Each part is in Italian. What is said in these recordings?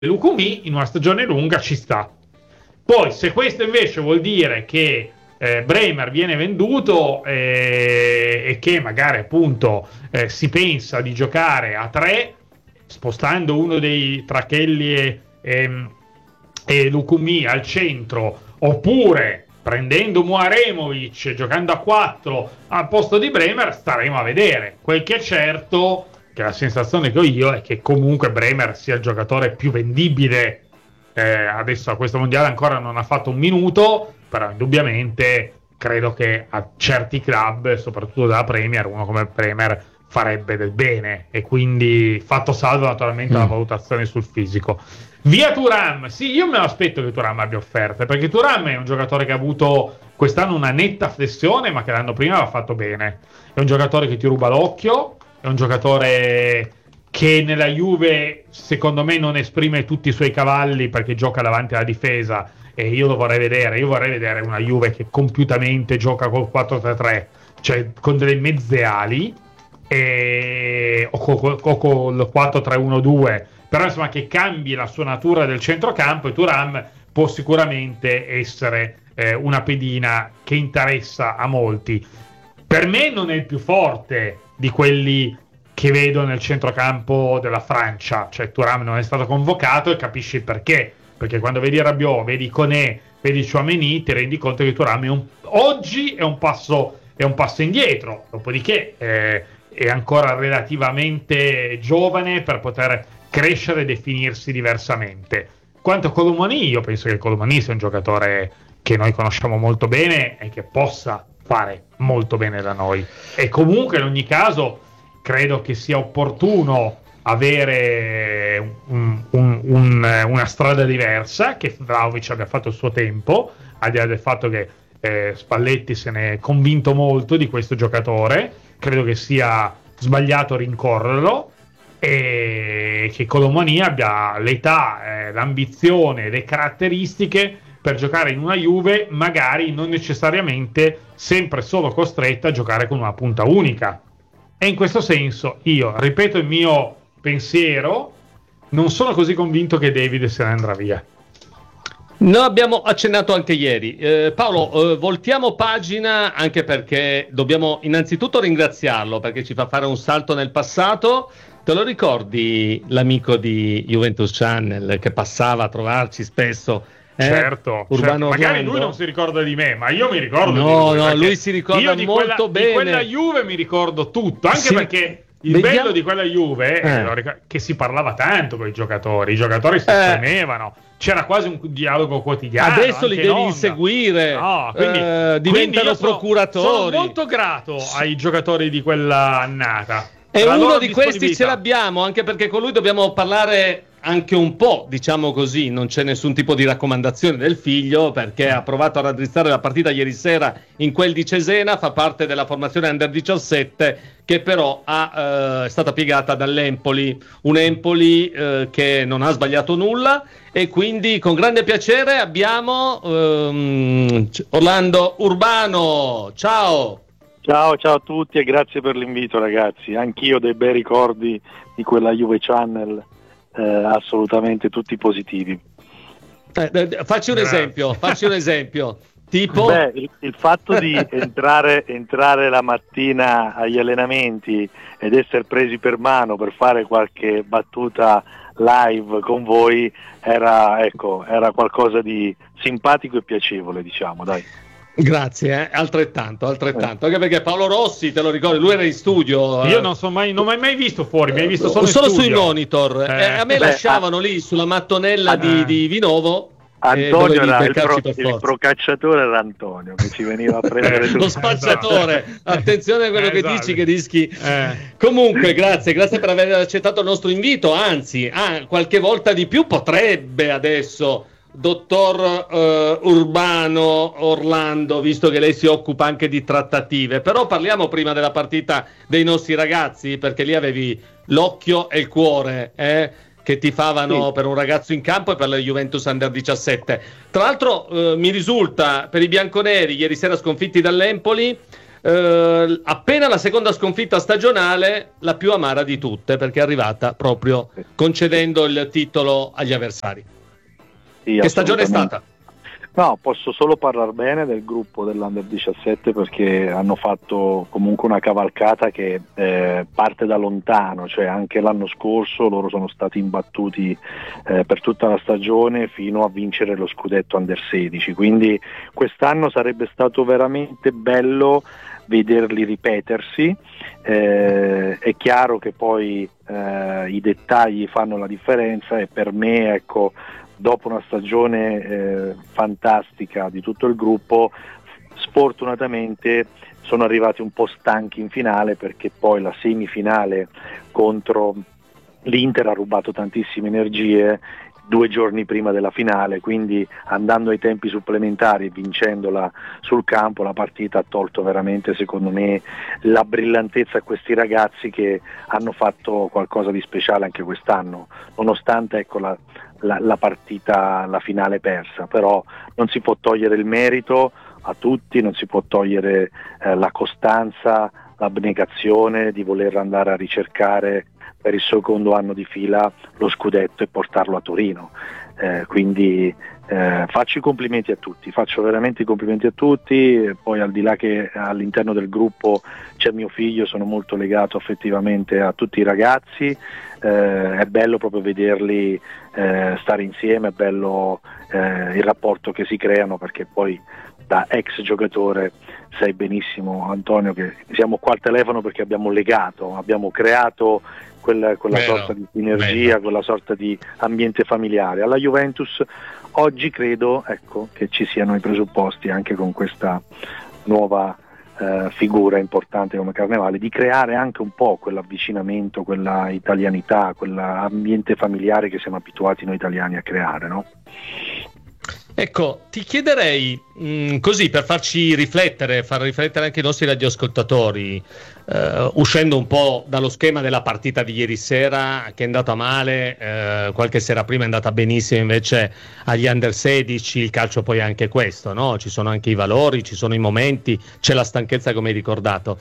Lukumi in una stagione lunga ci sta. Poi se questo invece vuol dire che Bremer viene venduto e che magari appunto si pensa di giocare a 3 spostando uno dei Trachelli e Lukumi al centro, oppure prendendo Muaremovic giocando a 4 al posto di Bremer, staremo a vedere. Quel che è certo, che la sensazione che ho io, è che comunque Bremer sia il giocatore più vendibile. Adesso a questo mondiale ancora non ha fatto un minuto, però indubbiamente credo che a certi club, soprattutto della Premier, uno come Bremer farebbe del bene, e quindi fatto salvo naturalmente la valutazione sul fisico. Via Thuram, sì, io me lo aspetto che Thuram abbia offerte, perché Thuram è un giocatore che ha avuto quest'anno una netta flessione, ma che l'anno prima l'ha fatto bene. È un giocatore che ti ruba l'occhio, è un giocatore che nella Juve secondo me non esprime tutti i suoi cavalli perché gioca davanti alla difesa, e io lo vorrei vedere. Io vorrei vedere una Juve che compiutamente gioca col 4-3-3, cioè con delle mezze ali, o col 4-3-1-2, però insomma che cambi la sua natura del centrocampo. E Thuram può sicuramente essere una pedina che interessa a molti. Per me non è il più forte di quelli che vedo nel centrocampo della Francia, cioè Thuram non è stato convocato, e capisci il perché, perché quando vedi Rabiot, vedi Koné, vedi Tchouaméni, ti rendi conto che Thuram oggi è un passo indietro. Dopodiché è ancora relativamente giovane per poter crescere e definirsi diversamente. Quanto a Colomani, io penso che Colomani sia un giocatore che noi conosciamo molto bene e che possa fare molto bene da noi, e comunque in ogni caso credo che sia opportuno avere una strada diversa, che Vlahovic abbia fatto il suo tempo, al di là del fatto che Spalletti se ne è convinto molto di questo giocatore. Credo che sia sbagliato rincorrerlo, e che Colomani abbia l'età, l'ambizione, le caratteristiche per giocare in una Juve magari non necessariamente sempre solo costretta a giocare con una punta unica. E in questo senso io ripeto il mio pensiero, non sono così convinto che David se ne andrà via. Noi abbiamo accennato anche ieri. Paolo, voltiamo pagina, anche perché dobbiamo innanzitutto ringraziarlo perché ci fa fare un salto nel passato. Te lo ricordi l'amico di Juventus Channel che passava a trovarci spesso? Certo, Urbano magari Orlando. Lui non si ricorda di me, ma io mi ricordo No, lui si ricorda molto bene. Di quella Juve mi ricordo tutto, anche sì, perché il bello di quella Juve che si parlava tanto con i giocatori si esprimevano, c'era quasi un dialogo quotidiano. Adesso li devi inseguire, diventano procuratori. Sono molto grato ai giocatori di quella annata. E uno di questi ce l'abbiamo, anche perché con lui dobbiamo parlare anche un po', diciamo così. Non c'è nessun tipo di raccomandazione del figlio, perché ha provato a raddrizzare la partita ieri sera in quel di Cesena, fa parte della formazione Under 17 che però è stata piegata dall'Empoli, un Empoli che non ha sbagliato nulla, e quindi con grande piacere abbiamo Orlando Urbano. Ciao a tutti e grazie per l'invito, ragazzi. Anch'io dei bei ricordi di quella Juve Channel, assolutamente tutti positivi. Facci un esempio. Tipo? Il fatto di entrare la mattina agli allenamenti ed essere presi per mano per fare qualche battuta live con voi era qualcosa di simpatico e piacevole, diciamo, dai. Grazie, altrettanto, anche perché Paolo Rossi, te lo ricordi, lui era in studio. Io non mi hai mai visto fuori, mi hai visto solo sui monitor. A me lasciavano lì sulla mattonella di Vinovo. Antonio era il procacciatore, era Antonio che ci veniva a prendere lo spacciatore. Attenzione a quello che dici, che rischi. Comunque grazie per aver accettato il nostro invito, anzi qualche volta di più potrebbe adesso, dottor Urbano Orlando, visto che lei si occupa anche di trattative. Però parliamo prima della partita dei nostri ragazzi, perché lì avevi l'occhio e il cuore che tifavano per un ragazzo in campo e per la Juventus Under 17. Tra l'altro mi risulta, per i bianconeri ieri sera sconfitti dall'Empoli, appena la seconda sconfitta stagionale, la più amara di tutte, perché è arrivata proprio concedendo il titolo agli avversari. Sì, che stagione è stata? No, posso solo parlare bene del gruppo dell'Under 17 perché hanno fatto comunque una cavalcata che parte da lontano, cioè anche l'anno scorso loro sono stati imbattuti per tutta la stagione fino a vincere lo scudetto Under 16, quindi quest'anno sarebbe stato veramente bello vederli ripetersi. È chiaro che poi i dettagli fanno la differenza e per me, ecco, dopo una stagione fantastica di tutto il gruppo, sfortunatamente sono arrivati un po' stanchi in finale, perché poi la semifinale contro l'Inter ha rubato tantissime energie 2 giorni prima della finale, quindi andando ai tempi supplementari e vincendola sul campo, la partita ha tolto veramente, secondo me, la brillantezza a questi ragazzi che hanno fatto qualcosa di speciale anche quest'anno, nonostante, ecco, la partita, la finale persa. Però non si può togliere il merito a tutti, non si può togliere la costanza, l'abnegazione di voler andare a ricercare per il secondo anno di fila lo scudetto e portarlo a Torino. Quindi faccio i complimenti a tutti, faccio veramente i complimenti a tutti. Poi, al di là che all'interno del gruppo c'è mio figlio, sono molto legato affettivamente a tutti i ragazzi, è bello proprio vederli stare insieme, è bello il rapporto che si creano, perché poi da ex giocatore sai benissimo, Antonio, che siamo qua al telefono perché abbiamo legato, abbiamo creato quella sorta di sinergia, quella sorta di ambiente familiare. Alla Juventus oggi credo, ecco, che ci siano i presupposti, anche con questa nuova figura importante come Carnevale, di creare anche un po' quell'avvicinamento, quella italianità, quell'ambiente familiare che siamo abituati noi italiani a creare, no? Ecco, ti chiederei, così per farci riflettere, far riflettere anche i nostri radioascoltatori, uscendo un po' dallo schema della partita di ieri sera, che è andata male, qualche sera prima è andata benissimo invece agli Under 16, il calcio poi è anche questo, no? Ci sono anche i valori, ci sono i momenti, c'è la stanchezza, come hai ricordato.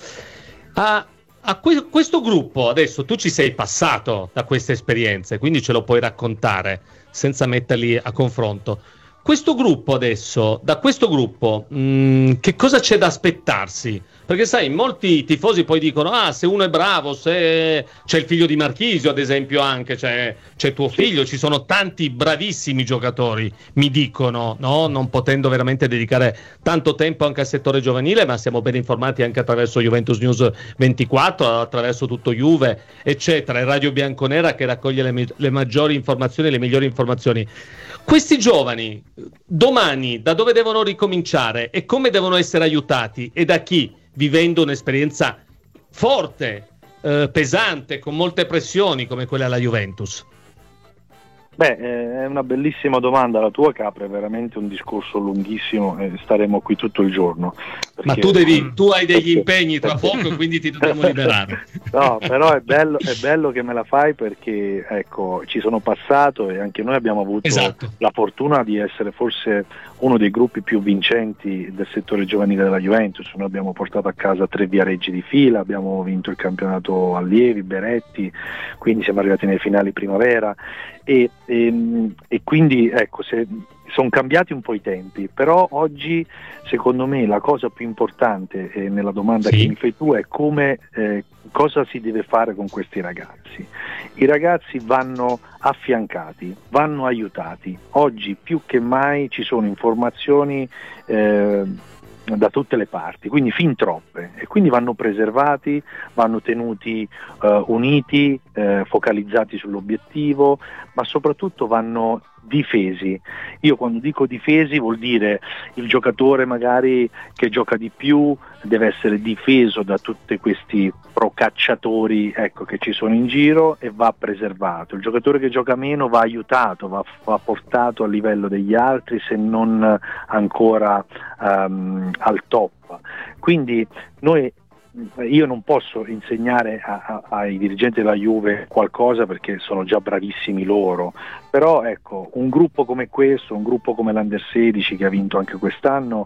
Questo gruppo, adesso tu ci sei passato da queste esperienze, quindi ce lo puoi raccontare senza metterli a confronto. Questo gruppo adesso, da questo gruppo, che cosa c'è da aspettarsi? Perché sai, molti tifosi poi dicono, se uno è bravo, se c'è il figlio di Marchisio ad esempio anche, c'è tuo figlio, ci sono tanti bravissimi giocatori, mi dicono, no? Non potendo veramente dedicare tanto tempo anche al settore giovanile, ma siamo ben informati anche attraverso Juventus News 24, attraverso tutto Juve, eccetera, e Radio Bianconera che raccoglie le maggiori informazioni, le migliori informazioni. Questi giovani domani da dove devono ricominciare e come devono essere aiutati e da chi, vivendo un'esperienza forte, pesante, con molte pressioni come quella alla Juventus? È una bellissima domanda la tua, che apre veramente un discorso lunghissimo e staremo qui tutto il giorno. Ma tu hai degli impegni tra poco, quindi ti dobbiamo liberare. No, però è bello che me la fai, perché, ecco, ci sono passato e anche noi abbiamo avuto la fortuna di essere forse uno dei gruppi più vincenti del settore giovanile della Juventus. Noi abbiamo portato a casa 3 viareggi di fila, abbiamo vinto il campionato allievi, Beretti, quindi siamo arrivati nei finali primavera e quindi, ecco, sono cambiati un po' i tempi, però oggi secondo me la cosa più importante nella domanda che mi fai tu è cosa si deve fare con questi ragazzi. I ragazzi vanno affiancati, vanno aiutati. Oggi più che mai ci sono informazioni da tutte le parti, quindi fin troppe, e quindi vanno preservati, vanno tenuti uniti, focalizzati sull'obiettivo, ma soprattutto vanno difesi. Io quando dico difesi vuol dire il giocatore magari che gioca di più deve essere difeso da tutti questi procacciatori, ecco, che ci sono in giro, e va preservato. Il giocatore che gioca meno va aiutato, va portato a livello degli altri, se non ancora al top. Quindi io non posso insegnare ai dirigenti della Juve qualcosa, perché sono già bravissimi loro, Però ecco, un gruppo come questo, un gruppo come l'Under 16 che ha vinto anche quest'anno,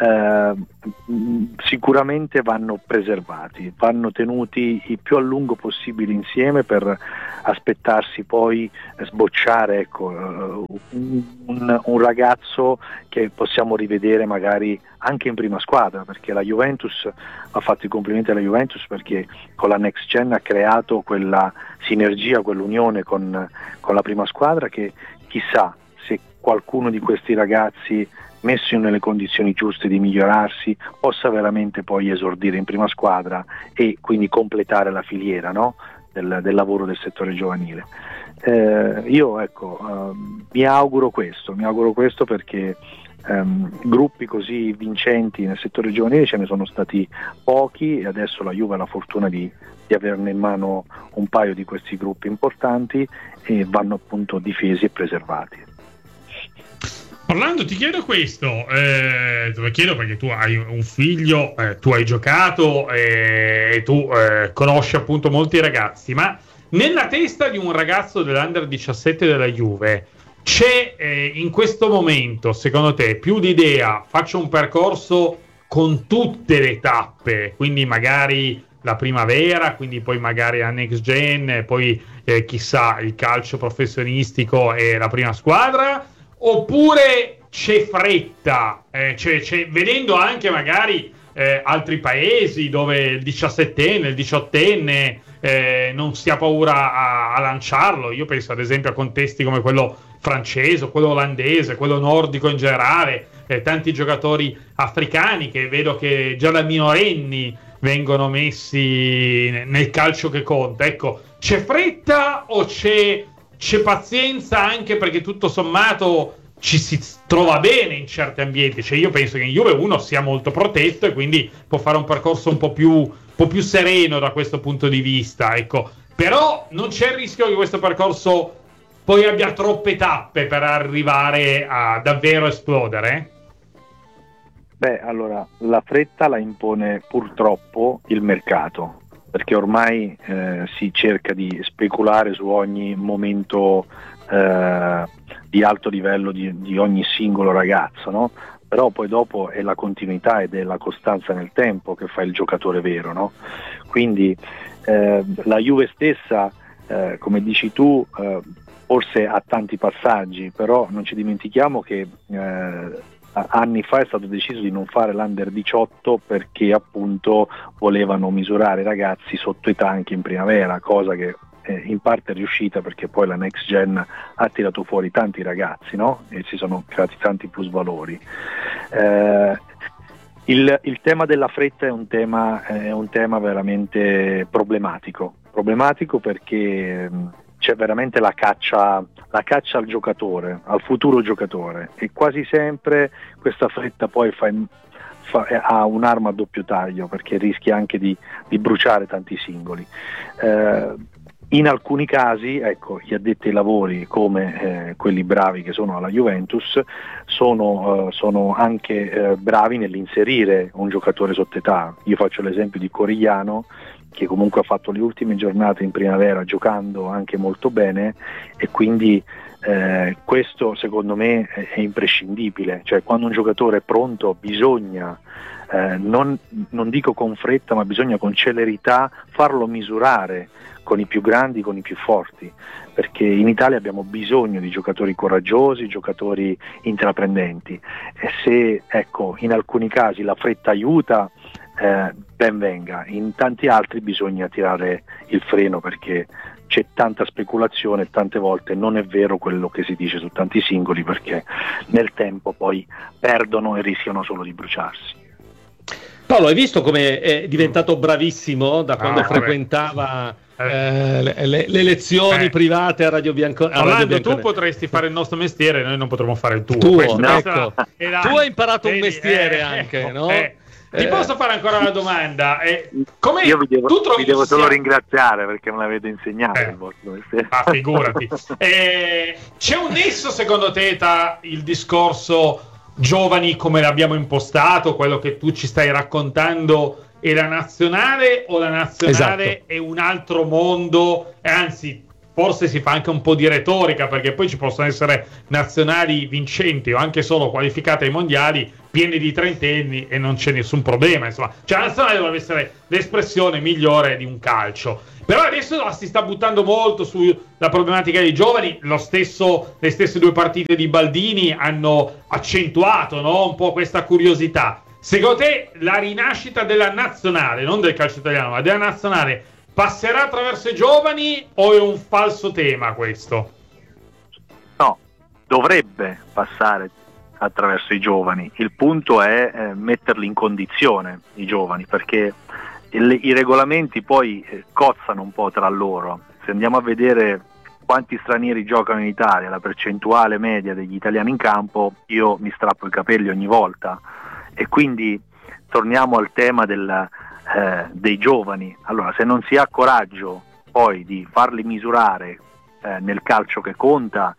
sicuramente vanno preservati, vanno tenuti il più a lungo possibile insieme per aspettarsi poi sbocciare, ecco, un ragazzo che possiamo rivedere magari anche in prima squadra, perché la Juventus ha fatto i complimenti alla Juventus perché con la Next Gen ha creato quella sinergia, quell'unione con la prima squadra, che chissà se qualcuno di questi ragazzi, messo nelle condizioni giuste di migliorarsi, possa veramente poi esordire in prima squadra e quindi completare la filiera, no? del lavoro del settore giovanile. Io ecco, mi auguro questo perché gruppi così vincenti nel settore giovanile ce ne sono stati pochi, e adesso la Juve ha la fortuna di averne in mano un paio di questi gruppi importanti, e vanno appunto difesi e preservati. Orlando, ti chiedo questo, te lo chiedo perché tu hai un figlio, tu hai giocato e tu conosci appunto molti ragazzi, ma nella testa di un ragazzo dell'Under 17 della Juve c'è in questo momento, secondo te, più l'idea faccio un percorso con tutte le tappe, quindi magari la primavera, quindi poi magari la Next Gen, poi chissà il calcio professionistico e la prima squadra, oppure c'è fretta, vedendo anche magari altri paesi dove il 17enne, il 18enne non si ha paura a lanciarlo. Io penso ad esempio a contesti come quello francese, quello olandese, quello nordico in generale, tanti giocatori africani che vedo che già da minorenni vengono messi nel calcio che conta. Ecco, c'è fretta o c'è pazienza, anche perché tutto sommato ci si trova bene in certi ambienti? Cioè, io penso che in Juve uno sia molto protetto e quindi può fare un percorso un po' più sereno da questo punto di vista, ecco. Però non c'è il rischio che questo percorso poi abbia troppe tappe per arrivare a davvero esplodere? Beh, allora, la fretta la impone purtroppo il mercato, perché ormai si cerca di speculare su ogni momento di alto livello di ogni singolo ragazzo, no? Però poi dopo è la continuità ed è la costanza nel tempo che fa il giocatore vero, no? Quindi la Juve stessa, come dici tu, forse ha tanti passaggi, però non ci dimentichiamo che anni fa è stato deciso di non fare l'Under 18 perché appunto volevano misurare i ragazzi sotto età anche in primavera, cosa che in parte è riuscita perché poi la Next Gen ha tirato fuori tanti ragazzi, no? E si sono creati tanti plusvalori. Il tema della fretta è un tema veramente problematico perché c'è veramente la caccia al giocatore, al futuro giocatore, e quasi sempre questa fretta poi ha un'arma a doppio taglio, perché rischia anche di bruciare tanti singoli. In alcuni casi, ecco, gli addetti ai lavori come quelli bravi che sono alla Juventus sono anche bravi nell'inserire un giocatore sotto età. Io faccio l'esempio di Corigliano, che comunque ha fatto le ultime giornate in primavera giocando anche molto bene, e quindi questo secondo me è imprescindibile. Cioè, quando un giocatore è pronto bisogna non dico con fretta, ma bisogna con celerità farlo misurare con i più grandi, con i più forti, perché in Italia abbiamo bisogno di giocatori coraggiosi, giocatori intraprendenti, e se ecco in alcuni casi la fretta aiuta, ben venga. In tanti altri bisogna tirare il freno, perché c'è tanta speculazione e tante volte non è vero quello che si dice su tanti singoli, perché nel tempo poi perdono e rischiano solo di bruciarsi. Paolo, hai visto come è diventato bravissimo da quando frequentava le lezioni private a Radio Bianconeri? Orlando, tu potresti fare il nostro mestiere, noi non potremmo fare il tuo. Tu hai imparato un mestiere anche, no? Ti posso fare ancora una domanda? Io vi devo solo ringraziare perché me l'avete insegnato il vostro mestiere. Figurati. C'è un nesso secondo te tra il discorso giovani come l'abbiamo impostato, quello che tu ci stai raccontando, e la nazionale, o la nazionale è un altro mondo, anzi forse si fa anche un po' di retorica, perché poi ci possono essere nazionali vincenti o anche solo qualificate ai mondiali pieni di trentenni e non c'è nessun problema, insomma, cioè la nazionale dovrebbe essere l'espressione migliore di un calcio. Però adesso si sta buttando molto sulla problematica dei giovani. Le stesse 2 partite di Baldini hanno accentuato, no, un po' questa curiosità. Secondo te la rinascita della nazionale, non del calcio italiano, ma della nazionale, passerà attraverso i giovani o è un falso tema questo? No, dovrebbe passare attraverso i giovani. Il punto è metterli in condizione, i giovani, perché i regolamenti poi cozzano un po' tra loro. Se andiamo a vedere quanti stranieri giocano in Italia, la percentuale media degli italiani in campo, io mi strappo i capelli ogni volta. E quindi torniamo al tema dei giovani. Allora, se non si ha coraggio poi di farli misurare nel calcio che conta,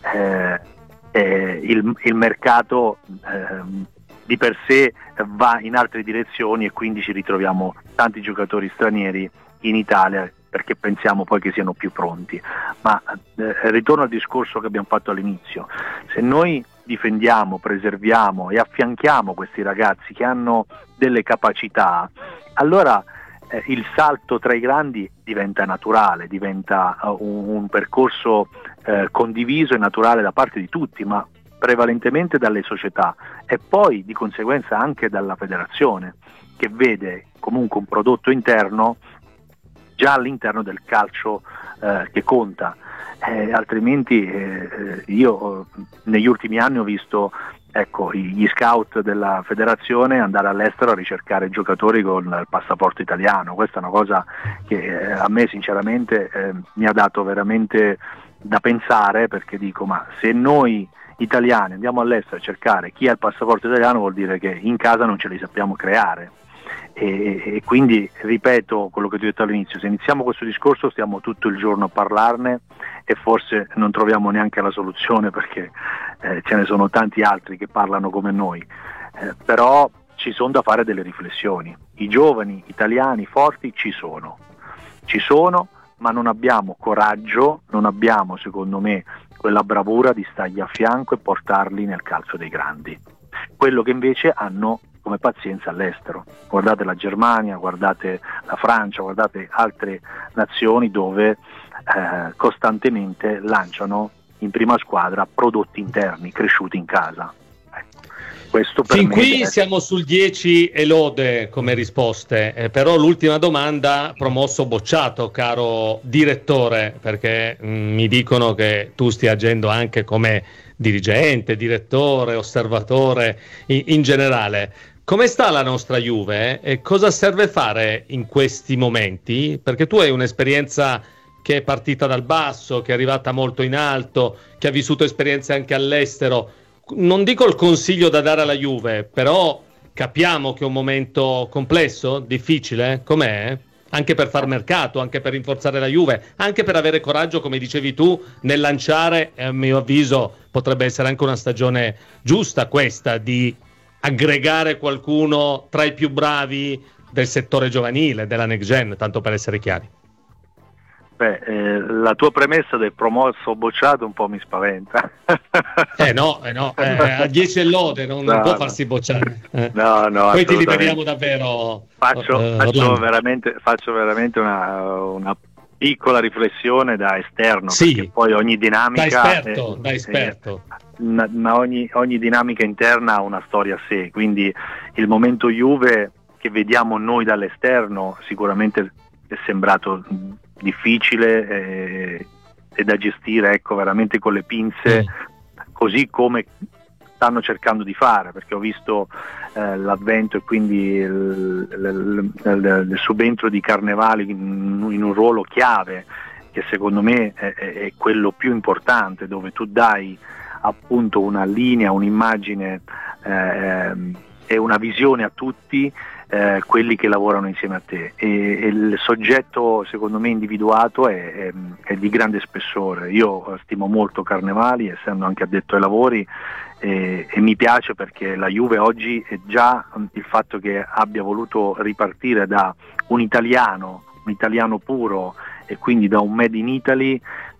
il mercato di per sé va in altre direzioni e quindi ci ritroviamo tanti giocatori stranieri in Italia perché pensiamo poi che siano più pronti. Ma ritorno al discorso che abbiamo fatto all'inizio: se noi difendiamo, preserviamo e affianchiamo questi ragazzi che hanno delle capacità, allora il salto tra i grandi diventa naturale, diventa un percorso condiviso e naturale da parte di tutti, ma prevalentemente dalle società e poi di conseguenza anche dalla federazione, che vede comunque un prodotto interno già all'interno del calcio che conta. Altrimenti io negli ultimi anni ho visto gli scout della federazione andare all'estero a ricercare giocatori con il passaporto italiano. Questa è una cosa che a me sinceramente mi ha dato veramente da pensare, perché dico, ma se noi italiani andiamo all'estero a cercare chi ha il passaporto italiano, vuol dire che in casa non ce li sappiamo creare. E quindi ripeto quello che ti ho detto all'inizio: se iniziamo questo discorso stiamo tutto il giorno a parlarne e forse non troviamo neanche la soluzione, perché ce ne sono tanti altri che parlano come noi, però ci sono da fare delle riflessioni. I giovani italiani forti ci sono, ma non abbiamo coraggio, non abbiamo, secondo me, quella bravura di stargli a fianco e portarli nel calcio dei grandi, quello che invece hanno come pazienza all'estero. Guardate la Germania, guardate la Francia, guardate altre nazioni dove costantemente lanciano in prima squadra prodotti interni cresciuti in casa. Questo per fin me qui siamo sul 10 e lode come risposte, però l'ultima domanda: promosso o bocciato, caro direttore, perché mi dicono che tu stia agendo anche come dirigente, direttore, osservatore in generale. Come sta la nostra Juve e cosa serve fare in questi momenti? Perché tu hai un'esperienza che è partita dal basso, che è arrivata molto in alto, che ha vissuto esperienze anche all'estero. Non dico il consiglio da dare alla Juve, però capiamo che è un momento complesso, difficile, com'è? Anche per far mercato, anche per rinforzare la Juve, anche per avere coraggio, come dicevi tu, nel lanciare, a mio avviso potrebbe essere anche una stagione giusta questa, di aggregare qualcuno tra i più bravi del settore giovanile, della next gen, tanto per essere chiari. La tua premessa del promosso o bocciato un po' mi spaventa. A 10 e lode non può farsi bocciare. No, poi ti liberiamo davvero. Faccio veramente una piccola riflessione da esterno, sì, perché poi ogni dinamica da esperto. Ma ogni dinamica interna ha una storia a sé, quindi il momento Juve che vediamo noi dall'esterno sicuramente è sembrato difficile e da gestire, veramente con le pinze, così come stanno cercando di fare, perché ho visto l'avvento e quindi il subentro di Carnevali in un ruolo chiave, che secondo me è quello più importante, dove tu dai appunto una linea, un'immagine e una visione a tutti quelli che lavorano insieme a te, e il soggetto secondo me individuato è di grande spessore. Io stimo molto Carnevali, essendo anche addetto ai lavori, e mi piace perché la Juve oggi è già il fatto che abbia voluto ripartire da un italiano puro, e quindi da un made in Italy,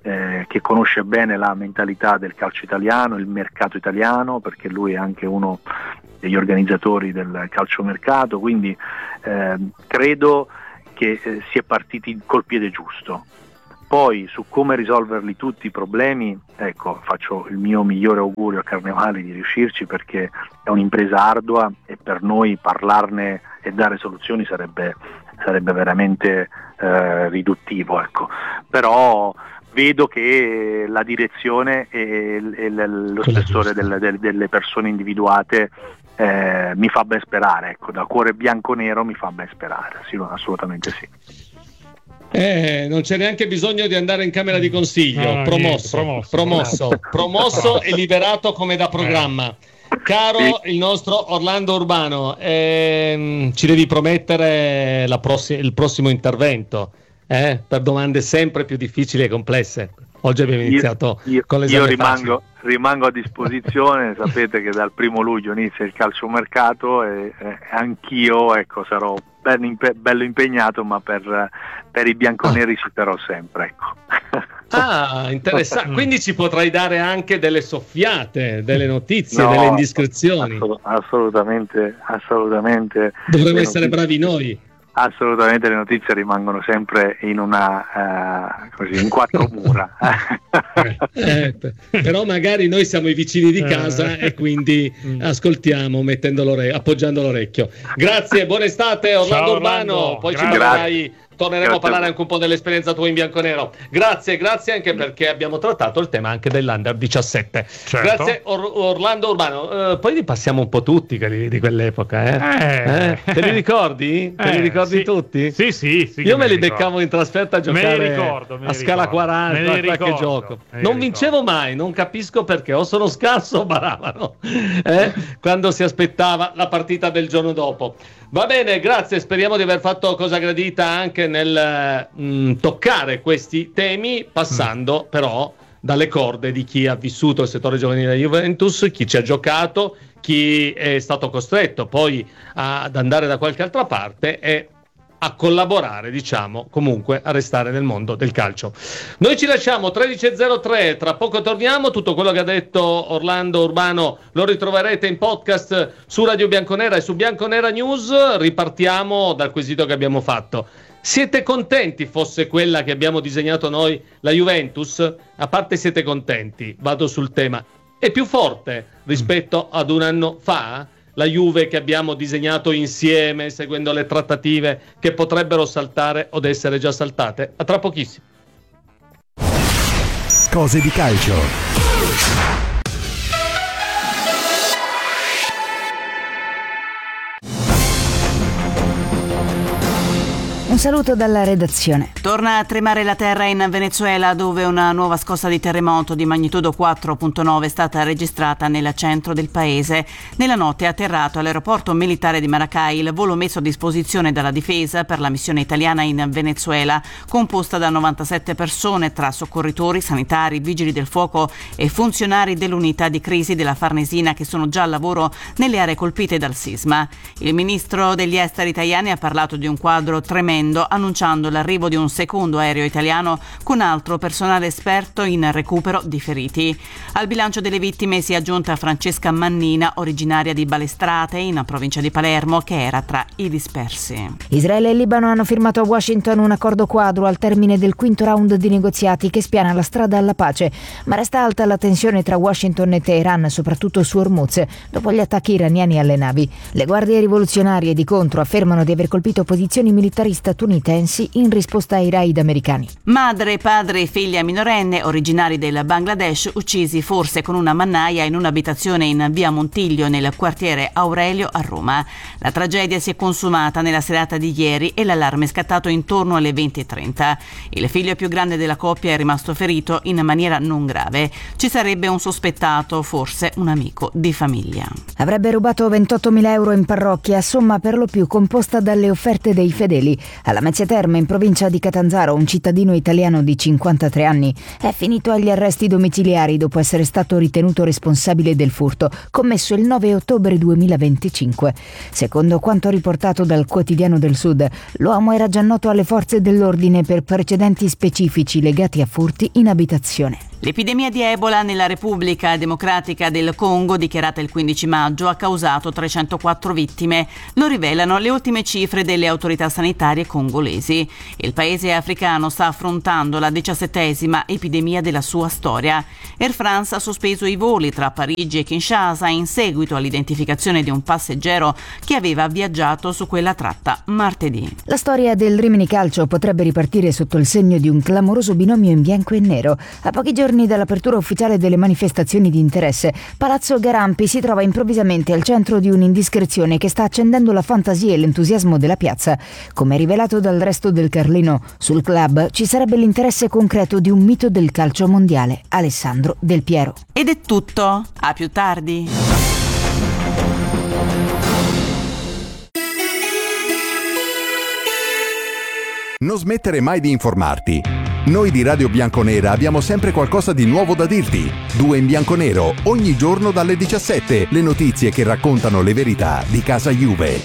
che conosce bene la mentalità del calcio italiano, il mercato italiano, perché lui è anche uno degli organizzatori del calciomercato, quindi credo che si è partiti col piede giusto. Poi su come risolverli tutti i problemi, ecco, faccio il mio migliore augurio a Carnevali di riuscirci, perché è un'impresa ardua e per noi parlarne e dare soluzioni sarebbe veramente riduttivo, ecco. Però vedo che la direzione e lo spessore delle persone individuate mi fa ben sperare, ecco, da cuore bianco-nero mi fa ben sperare, sì, assolutamente sì. Non c'è neanche bisogno di andare in camera di consiglio, promosso e liberato come da programma. Caro il nostro Orlando Urbano, ci devi promettere il prossimo intervento per domande sempre più difficili e complesse. Oggi abbiamo iniziato con l'esame io rimango a disposizione. Sapete che dal 1 luglio inizia il calciomercato e anch'io, ecco, sarò bello impegnato, ma per i bianconeri ci terrò sempre, ecco. Ah, interessante. Quindi ci potrai dare anche delle soffiate, delle notizie, delle indiscrezioni. Assolutamente. Dovremmo essere bravi noi. Assolutamente, le notizie rimangono sempre in in quattro mura. Però magari noi siamo i vicini di casa e quindi ascoltiamo appoggiando l'orecchio. Grazie, buona estate Orlando Urbano, poi ci parlerai. Torneremo a parlare anche un po' dell'esperienza tua in bianconero. Grazie anche perché abbiamo trattato il tema anche dell'Under 17. Certo. Grazie Orlando Urbano. Poi li passiamo un po' tutti quelli di quell'epoca. Te li ricordi? Te li ricordi tutti? Sì. Io me li beccavo in trasferta a giocare a scala 40 a qualche gioco. Non vincevo mai, non capisco perché, o sono scarso o baravano quando si aspettava la partita del giorno dopo. Va bene, grazie, speriamo di aver fatto cosa gradita anche nel toccare questi temi, passando però dalle corde di chi ha vissuto il settore giovanile della Juventus, chi ci ha giocato, chi è stato costretto poi ad andare da qualche altra parte e a collaborare, diciamo, comunque a restare nel mondo del calcio. Noi ci lasciamo 13.03, tra poco torniamo. Tutto quello che ha detto Orlando Urbano lo ritroverete in podcast su Radio Bianconera e su Bianconera News. Ripartiamo dal quesito che abbiamo fatto. Siete contenti fosse quella che abbiamo disegnato noi, la Juventus? A parte siete contenti, vado sul tema. È più forte rispetto ad un anno fa? La Juve che abbiamo disegnato insieme, seguendo le trattative che potrebbero saltare o essere già saltate? A tra pochissimo. Cose di calcio. Un saluto dalla redazione. Torna a tremare la terra in Venezuela, dove una nuova scossa di terremoto di magnitudo 4.9 è stata registrata nel centro del paese. Nella notte è atterrato all'aeroporto militare di Maracay il volo messo a disposizione dalla difesa per la missione italiana in Venezuela, composta da 97 persone tra soccorritori, sanitari, vigili del fuoco e funzionari dell'unità di crisi della Farnesina, che sono già al lavoro nelle aree colpite dal sisma. Il ministro degli esteri italiani ha parlato di un quadro tremendo, annunciando l'arrivo di un secondo aereo italiano con altro personale esperto in recupero di feriti. Al bilancio delle vittime si è aggiunta Francesca Mannina, originaria di Balestrate, in provincia di Palermo, che era tra i dispersi. Israele e Libano hanno firmato a Washington un accordo quadro al termine del quinto round di negoziati che spiana la strada alla pace, ma resta alta la tensione tra Washington e Teheran, soprattutto su Hormuz, dopo gli attacchi iraniani alle navi. Le guardie rivoluzionarie di contro affermano di aver colpito posizioni militari statunitensi in risposta ai raid americani. Madre, padre e figlia minorenne, originari del Bangladesh, uccisi forse con una mannaia in un'abitazione in via Montiglio nel quartiere Aurelio a Roma. La tragedia si è consumata nella serata di ieri e l'allarme è scattato intorno alle 20:30. Il figlio più grande della coppia è rimasto ferito in maniera non grave. Ci sarebbe un sospettato, forse un amico di famiglia. Avrebbe rubato 28.000 euro in parrocchia, somma per lo più composta dalle offerte dei fedeli. Alla Mezzia Terme, in provincia di Catanzaro, un cittadino italiano di 53 anni è finito agli arresti domiciliari dopo essere stato ritenuto responsabile del furto commesso il 9 ottobre 2025. Secondo quanto riportato dal Quotidiano del Sud, l'uomo era già noto alle forze dell'ordine per precedenti specifici legati a furti in abitazione. L'epidemia di Ebola nella Repubblica Democratica del Congo, dichiarata il 15 maggio, ha causato 304 vittime. Lo rivelano le ultime cifre delle autorità sanitarie congolesi. Il paese africano sta affrontando la 17ª epidemia della sua storia. Air France ha sospeso i voli tra Parigi e Kinshasa in seguito all'identificazione di un passeggero che aveva viaggiato su quella tratta martedì. La storia del Rimini Calcio potrebbe ripartire sotto il segno di un clamoroso binomio in bianco e nero. A pochi giorni dall'apertura ufficiale delle manifestazioni di interesse, Palazzo Garampi si trova improvvisamente al centro di un'indiscrezione che sta accendendo la fantasia e l'entusiasmo della piazza. Come rivelato dal Resto del Carlino, sul club ci sarebbe l'interesse concreto di un mito del calcio mondiale, Alessandro Del Piero. Ed è tutto, a più tardi. Non smettere mai di informarti. Noi di Radio Bianconera abbiamo sempre qualcosa di nuovo da dirti. 2 in bianco-nero, ogni giorno dalle 17. Le notizie che raccontano le verità di casa Juve.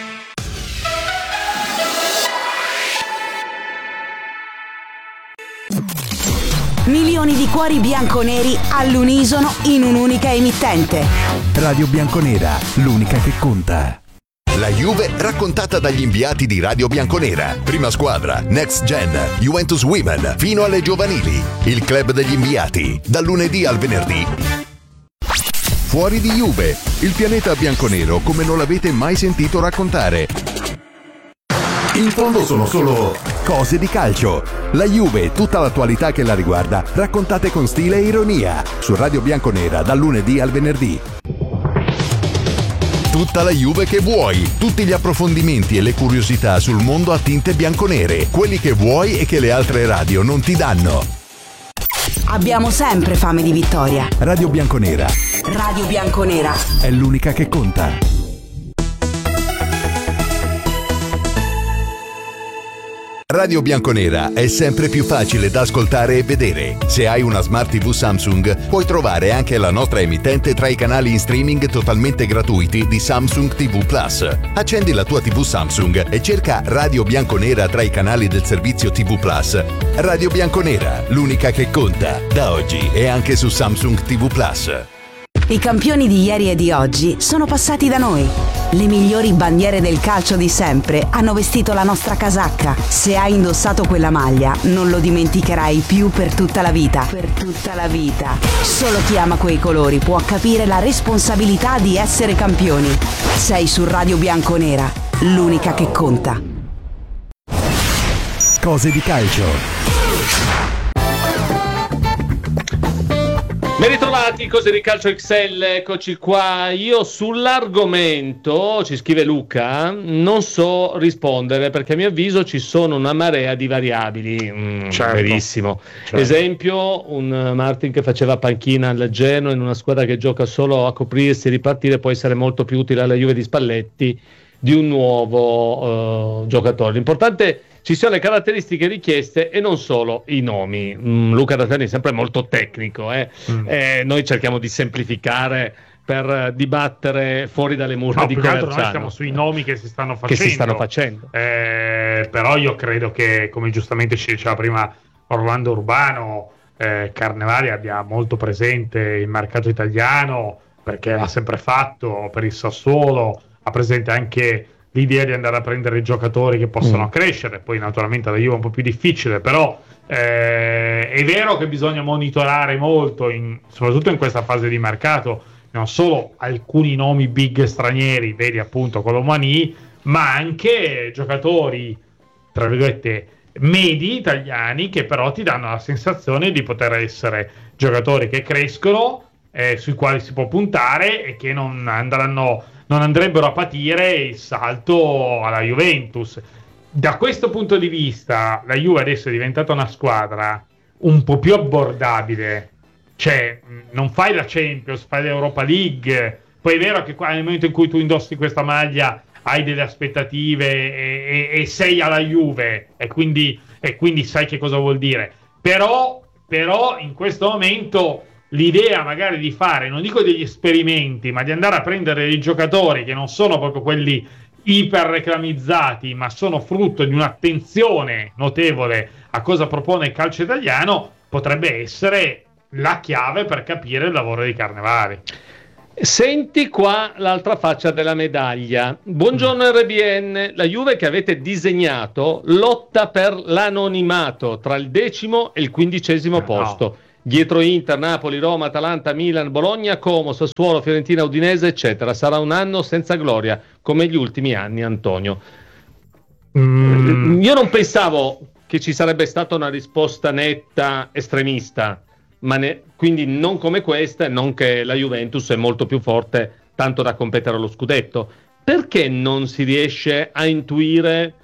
Milioni di cuori bianconeri all'unisono in un'unica emittente. Radio Bianconera, l'unica che conta. La Juve raccontata dagli inviati di Radio Bianconera. Prima squadra, Next Gen, Juventus Women, fino alle giovanili. Il club degli inviati, dal lunedì al venerdì. Fuori di Juve, il pianeta bianconero come non l'avete mai sentito raccontare. In fondo sono solo cose di calcio. La Juve e tutta l'attualità che la riguarda, raccontate con stile e ironia. Su Radio Bianconera, dal lunedì al venerdì. Tutta la Juve che vuoi, tutti gli approfondimenti e le curiosità sul mondo a tinte bianconere, quelli che vuoi e che le altre radio non ti danno. Abbiamo sempre fame di vittoria. Radio Bianconera. Radio Bianconera È l'unica che conta. Radio Bianconera è sempre più facile da ascoltare e vedere. Se hai una Smart TV Samsung, puoi trovare anche la nostra emittente tra i canali in streaming totalmente gratuiti di Samsung TV Plus. Accendi la tua TV Samsung e cerca Radio Bianconera tra i canali del servizio TV Plus. Radio Bianconera, l'unica che conta, da oggi e anche su Samsung TV Plus. I campioni di ieri e di oggi sono passati da noi. Le migliori bandiere del calcio di sempre hanno vestito la nostra casacca. Se hai indossato quella maglia, non lo dimenticherai più per tutta la vita. Per tutta la vita. Solo chi ama quei colori può capire la responsabilità di essere campioni. Sei su Radio Bianconera, l'unica che conta. Cose di calcio. Ben ritrovati, Cose di Calcio XL, eccoci qua. Io sull'argomento, ci scrive Luca, non so rispondere perché a mio avviso ci sono una marea di variabili. Certo. Verissimo. Certo. Esempio, un Martin che faceva panchina al Genoa in una squadra che gioca solo a coprirsi e ripartire può essere molto più utile alla Juve di Spalletti di un nuovo giocatore. L'importante ci siano le caratteristiche richieste e non solo i nomi. Luca Rattani è sempre molto tecnico, noi cerchiamo di semplificare per dibattere fuori dalle mura di Coverciano. Noi siamo sui nomi che si stanno facendo. Però io credo che, come giustamente ci diceva prima Orlando Urbano, Carnevali abbia molto presente il mercato italiano, perché l'ha sempre fatto per il Sassuolo, ha presente anche l'idea di andare a prendere giocatori che possono crescere. Poi naturalmente la Juve è un po' più difficile, però è vero che bisogna monitorare molto, soprattutto in questa fase di mercato, non solo alcuni nomi big stranieri, vedi appunto Colomani, ma anche giocatori tra virgolette medi italiani che però ti danno la sensazione di poter essere giocatori che crescono, sui quali si può puntare e che non andrebbero a patire il salto alla Juventus. Da questo punto di vista la Juve adesso è diventata una squadra un po' più abbordabile, cioè non fai la Champions, fai l'Europa League. Poi è vero che qua, nel momento in cui tu indossi questa maglia hai delle aspettative e sei alla Juve e quindi sai che cosa vuol dire. Però in questo momento l'idea magari di fare, non dico degli esperimenti, ma di andare a prendere dei giocatori che non sono proprio quelli iper reclamizzati, ma sono frutto di un'attenzione notevole a cosa propone il calcio italiano, potrebbe essere la chiave per capire il lavoro di Carnevali. Senti qua l'altra faccia della medaglia. Buongiorno RBN, la Juve che avete disegnato lotta per l'anonimato tra il 10° e il 15° posto. No. Dietro Inter, Napoli, Roma, Atalanta, Milan, Bologna, Como, Sassuolo, Fiorentina, Udinese, eccetera. Sarà un anno senza gloria, come gli ultimi anni, Antonio. Io non pensavo che ci sarebbe stata una risposta netta, estremista, quindi non come questa, e non che la Juventus è molto più forte, tanto da competere allo scudetto. Perché non si riesce a intuire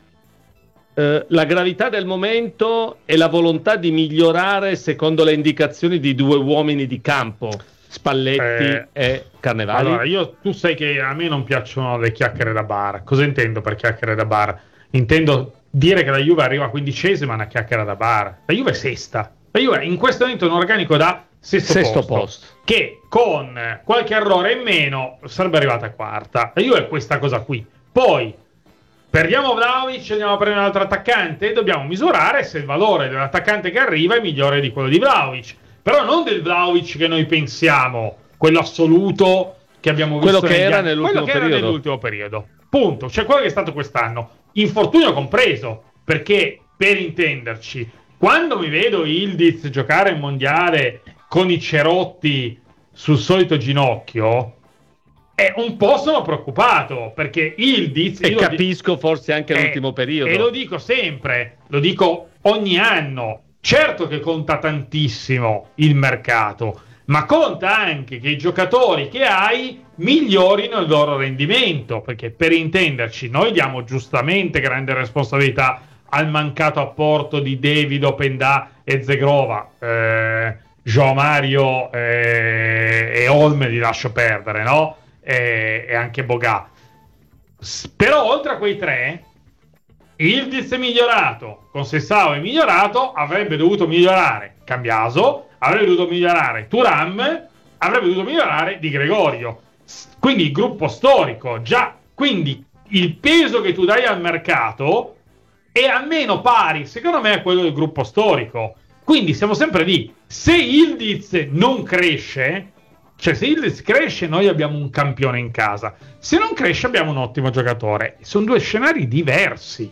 la gravità del momento e la volontà di migliorare secondo le indicazioni di due uomini di campo, Spalletti e Carnevali? Allora, tu sai che a me non piacciono le chiacchiere da bar. Cosa intendo per chiacchiere da bar? Intendo dire che la Juve arriva a 15ª, è una chiacchiera da bar. La Juve è sesta. La Juve in questo momento è un organico da sesto posto, che con qualche errore in meno sarebbe arrivata a quarta. La Juve è questa cosa qui. Poi perdiamo Vlahovic, andiamo a prendere un altro attaccante, dobbiamo misurare se il valore dell'attaccante che arriva è migliore di quello di Vlahovic, però non del Vlahovic che noi pensiamo, quello assoluto che abbiamo visto, quello che era nell'ultimo periodo. Punto. Cioè quello che è stato quest'anno, infortunio compreso, perché per intenderci, quando mi vedo Yildiz giocare in mondiale con i cerotti sul solito ginocchio, un po' sono preoccupato, perché Yildiz, e capisco forse anche l'ultimo periodo, e lo dico sempre, lo dico ogni anno, certo che conta tantissimo il mercato, ma conta anche che i giocatori che hai migliorino il loro rendimento, perché per intenderci noi diamo giustamente grande responsabilità al mancato apporto di Davido, Pendà e Zegrova. João Mario e Olme li lascio perdere, no? E anche Bogà. Però oltre a quei tre, Yildiz è migliorato, Conceição è migliorato, avrebbe dovuto migliorare Cambiaso, avrebbe dovuto migliorare Thuram, avrebbe dovuto migliorare Di Gregorio. Quindi il gruppo storico già, quindi il peso che tu dai al mercato è almeno pari, secondo me, a quello del gruppo storico. Quindi siamo sempre lì. Se Yildiz non cresce, cioè se Yildiz cresce, noi abbiamo un campione in casa. Se non cresce, abbiamo un ottimo giocatore. Sono due scenari diversi.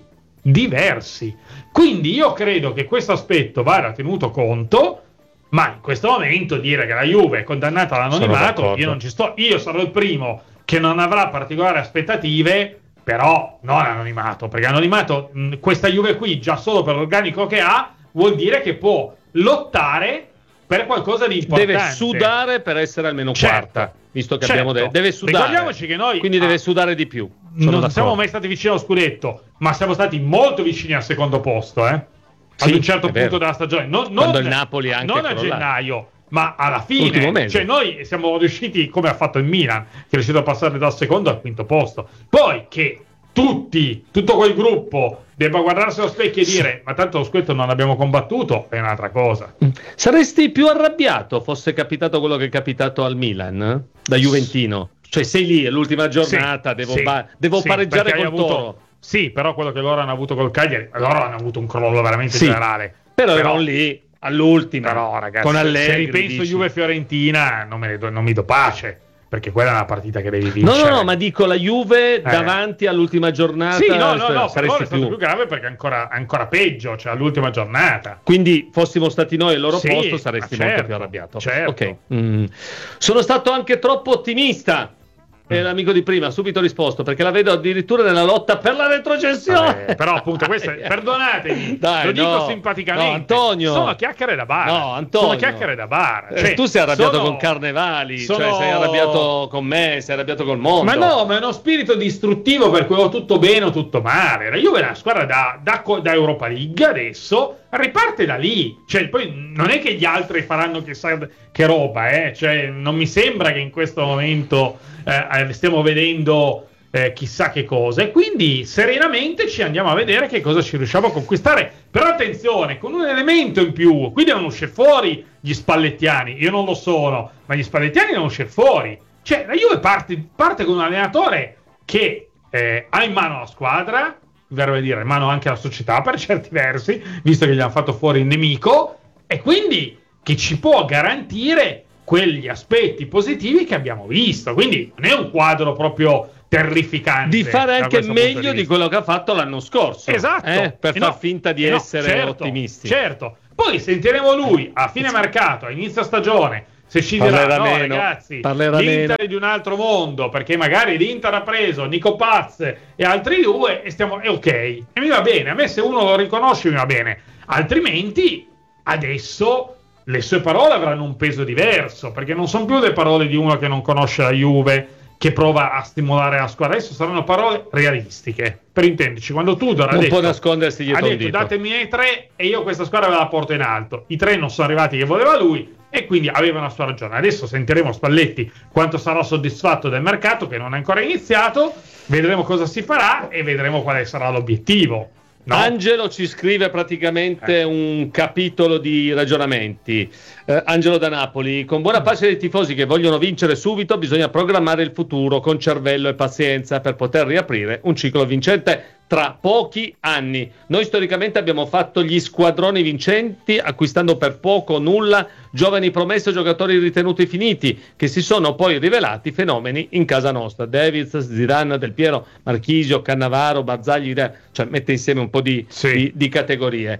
Quindi io credo che questo aspetto vada tenuto conto, ma in questo momento dire che la Juve è condannata all'anonimato, io non ci sto. Io sarò il primo che non avrà particolari aspettative, però non anonimato, perché anonimato, questa Juve qui, già solo per l'organico che ha, vuol dire che può lottare per qualcosa di importante. Deve sudare per essere almeno quarta, visto che abbiamo deve sudare. Ricordiamoci che noi quindi deve sudare di più. Non siamo mai stati vicini allo scudetto, ma siamo stati molto vicini al secondo posto, ad un certo punto della stagione. Quando il Napoli anche non a gennaio, ma alla fine. Cioè noi siamo riusciti, come ha fatto il Milan, che è riuscito a passare dal secondo al quinto posto. Poi che tutto quel gruppo debba guardarsi allo specchio e dire ma tanto lo scudetto non l'abbiamo combattuto, è un'altra cosa. Saresti più arrabbiato fosse capitato quello che è capitato al Milan da juventino? Cioè sei lì, è l'ultima giornata, devo pareggiare col Toro. Sì, però quello che loro hanno avuto col Cagliari, loro hanno avuto un crollo veramente generale. Però erano lì all'ultima. Però ragazzi, con Allegri, se ripenso Juve-Fiorentina non mi do pace, perché quella è una partita che devi vincere. No, ma dico la Juve davanti all'ultima giornata. Sì, no, però è stato più grave perché è ancora peggio, cioè all'ultima giornata. Quindi fossimo stati noi al loro posto saresti molto più arrabbiato. Certo. Ok. Sono stato anche troppo ottimista. L'amico di prima ha subito risposto, perché la vedo addirittura nella lotta per la retrocessione. Però appunto questo perdonatemi, lo dico simpaticamente, Antonio, sono chiacchiere da bar. Antonio, sono chiacchiere da bar. Cioè, tu sei arrabbiato con Carnevali, cioè sei arrabbiato con me, sei arrabbiato col mondo. Ma no, ma è uno spirito distruttivo per cui ho tutto bene o tutto male. La Juve è una squadra da Europa League, adesso riparte da lì. Cioè poi non è che gli altri faranno chissà che roba, cioè non mi sembra che in questo momento stiamo vedendo chissà che cosa, e quindi serenamente ci andiamo a vedere che cosa ci riusciamo a conquistare. Però attenzione, con un elemento in più: qui devono uscire fuori gli spallettiani. Io non lo sono, ma gli spallettiani devono uscire fuori. Cioè la Juve parte con un allenatore che ha in mano la squadra, verrebbe dire in mano anche la società per certi versi, visto che gli hanno fatto fuori il nemico, e quindi che ci può garantire quegli aspetti positivi che abbiamo visto. Quindi non è un quadro proprio terrificante, di fare anche meglio di quello che ha fatto l'anno scorso, esatto, per far finta di essere ottimisti. Certo, poi sentiremo lui a fine mercato, a inizio stagione, se ci dirà: no ragazzi, l'Inter è di un altro mondo, perché magari l'Inter ha preso Nico Paz e altri due e è ok, e mi va bene. A me, se uno lo riconosce, mi va bene. Altrimenti adesso le sue parole avranno un peso diverso, perché non sono più le parole di uno che non conosce la Juve, che prova a stimolare la squadra. Adesso saranno parole realistiche, per intenderci. Quando Tudor non può nascondersi dietro un dito: datemi i 3 e io questa squadra ve la porto in alto. I 3 non sono arrivati che voleva lui, e quindi aveva una sua ragione. Adesso sentiremo Spalletti quanto sarà soddisfatto del mercato, che non è ancora iniziato. Vedremo cosa si farà e vedremo quale sarà l'obiettivo. No? Angelo ci scrive praticamente un capitolo di ragionamenti. Angelo da Napoli: con buona pace dei tifosi che vogliono vincere subito, bisogna programmare il futuro con cervello e pazienza per poter riaprire un ciclo vincente tra pochi anni. Noi storicamente abbiamo fatto gli squadroni vincenti acquistando per poco o nulla giovani promesse o giocatori ritenuti finiti, che si sono poi rivelati fenomeni in casa nostra. Davids, Zidane, Del Piero, Marchisio, Cannavaro, Barzagli, cioè mette insieme un po' di categorie.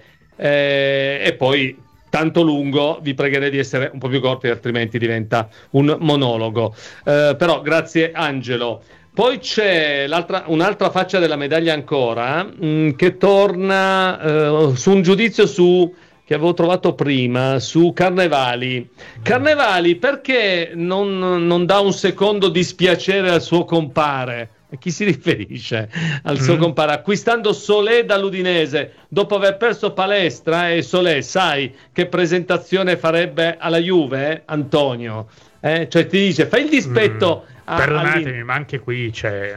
E poi tanto lungo, vi pregherei di essere un po' più corti, altrimenti diventa un monologo. Però grazie Angelo. Poi c'è un'altra faccia della medaglia ancora, che torna su un giudizio che avevo trovato prima, su Carnevali. Carnevali perché non dà un secondo dispiacere al suo compare? A chi si riferisce? Al suo compare, acquistando Solé dall'Udinese dopo aver perso Palestra. E Solé, sai che presentazione farebbe alla Juve, Antonio? Cioè ti dice, fai il dispetto. Perdonatemi, ma anche qui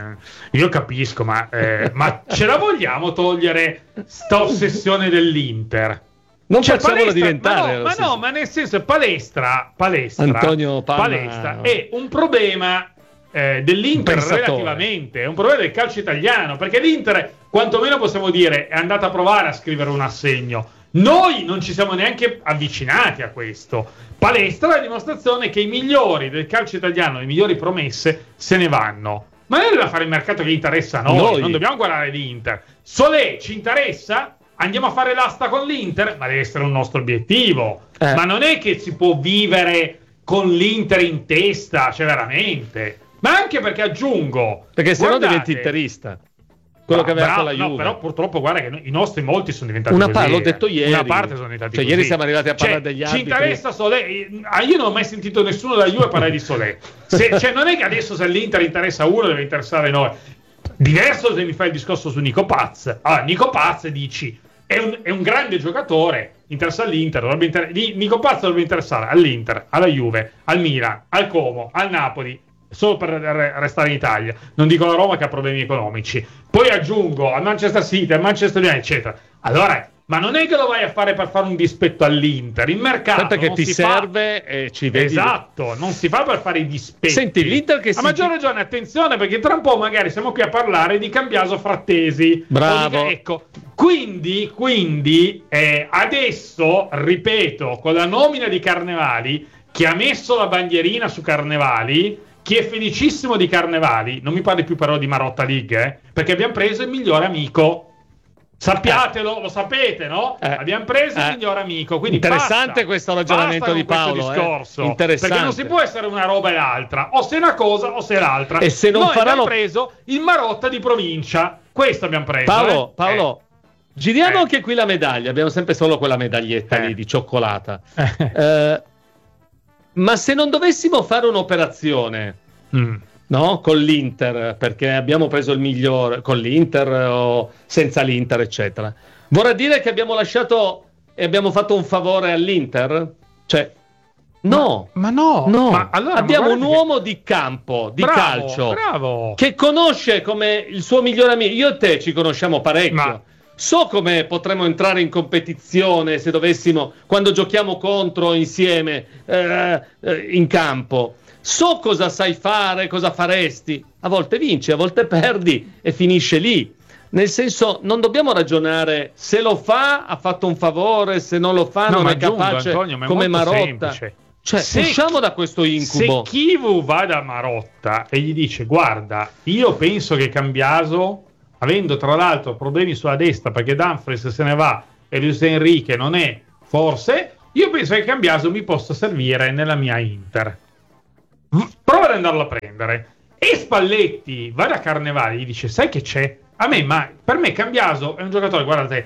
io capisco, ma ce la vogliamo togliere sta ossessione dell'Inter? Non facciamolo diventare. Ma nel senso, Palestra Antonio Palestra è un problema dell'Inter, relativamente è un problema del calcio italiano, perché l'Inter, quantomeno possiamo dire, è andata a provare a scrivere un assegno. Noi non ci siamo neanche avvicinati a questo. Palestra è la dimostrazione che i migliori del calcio italiano, le migliori promesse, se ne vanno. Ma noi dobbiamo fare il mercato che interessa a noi. Non dobbiamo guardare l'Inter. Solé ci interessa? Andiamo a fare l'asta con l'Inter? Ma deve essere un nostro obiettivo. Ma non è che si può vivere con l'Inter in testa, cioè veramente. Ma anche perché aggiungo, perché se no diventi interista. Quello che aveva con la Juve. No, però purtroppo guarda che i nostri molti sono diventati così. L'ho detto ieri. Una parte sono diventati così. Ieri siamo arrivati a parlare degli arbitri. Ci interessa Solé? Io non ho mai sentito nessuno della Juve parlare di Solé. Cioè non è che adesso se l'Inter interessa uno deve interessare noi. Diverso se mi fai il discorso su Nico Paz. Allora, Nico Paz dici è un grande giocatore, interessa all'Inter, Nico Paz dovrebbe interessare all'Inter, alla Juve, al Milan, al Como, al Napoli, solo per restare in Italia. Non dico la Roma che ha problemi economici. Poi aggiungo al Manchester City, al Manchester United, eccetera. Allora, ma non è che lo vai a fare per fare un dispetto all'Inter. Il mercato perché ti serve e ci vedi. Esatto, non si fa per fare i dispetti. Senti, l'Inter che a maggior ragione, attenzione, perché tra un po' magari siamo qui a parlare di Cambiaso Frattesi. Bravo. Ecco, quindi adesso, ripeto, con la nomina di Carnevali, che ha messo la bandierina su Carnevali, chi è felicissimo di Carnevali, non mi parli più però di Marotta League, perché abbiamo preso il migliore amico. Sappiatelo, lo sapete, no? Abbiamo preso il miglior amico. Quindi interessante questo ragionamento di Paolo. Interessante. Perché non si può essere una roba e l'altra, o se una cosa o se l'altra. E se non noi abbiamo preso il Marotta di provincia. Questo abbiamo preso. Paolo, giriamo anche qui la medaglia. Abbiamo sempre solo quella medaglietta lì di cioccolata. Ma se non dovessimo fare un'operazione, no, con l'Inter, perché abbiamo preso il migliore con l'Inter o senza l'Inter, eccetera, vorrà dire che abbiamo lasciato e abbiamo fatto un favore all'Inter? Cioè, No, ma no. Ma allora, abbiamo un uomo di campo, di calcio, che conosce come il suo migliore amico. Io e te ci conosciamo parecchio. So come potremmo entrare in competizione se dovessimo, quando giochiamo contro insieme in campo. So cosa sai fare, cosa faresti. A volte vinci, a volte perdi e finisce lì. Nel senso, non dobbiamo ragionare se lo fa ha fatto un favore, se non lo fa non è capace, Antonio, ma è come Marotta. Semplice. Cioè, usciamo da questo incubo. Se Chivu va da Marotta e gli dice: guarda, io penso che Cambiaso, avendo tra l'altro problemi sulla destra perché Dumfries se ne va e Luis Enrique non è, forse, io penso che Cambiaso mi possa servire nella mia Inter. Prova ad andarlo a prendere. E Spalletti va da Carnevale e gli dice: sai che c'è? Per me Cambiaso è un giocatore, guardate,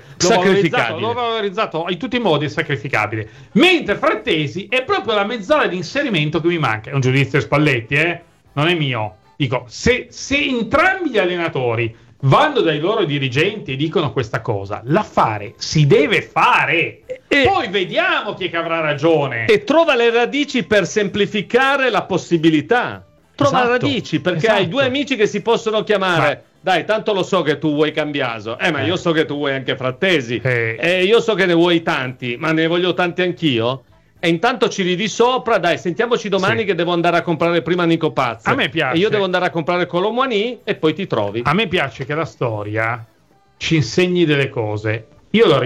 l'ho valorizzato in tutti i modi, è sacrificabile. Mentre Frattesi è proprio la mezz'ora di inserimento che mi manca. È un giudizio Spalletti, non è mio. Dico, se entrambi gli allenatori vanno dai loro dirigenti e dicono questa cosa, l'affare si deve fare. Poi vediamo chi è che avrà ragione. E trova le radici per semplificare la possibilità. Trova radici, perché hai due amici che si possono chiamare... Dai, tanto lo so che tu vuoi Cambiaso, ma io so che tu vuoi anche Frattesi, e io so che ne vuoi tanti, ma ne voglio tanti anch'io. E intanto ci ridi sopra, dai, sentiamoci domani che devo andare a comprare prima Nico Pazzi. A me piace. E io devo andare a comprare Colomboani e poi ti trovi. A me piace che la storia ci insegni delle cose. Io lo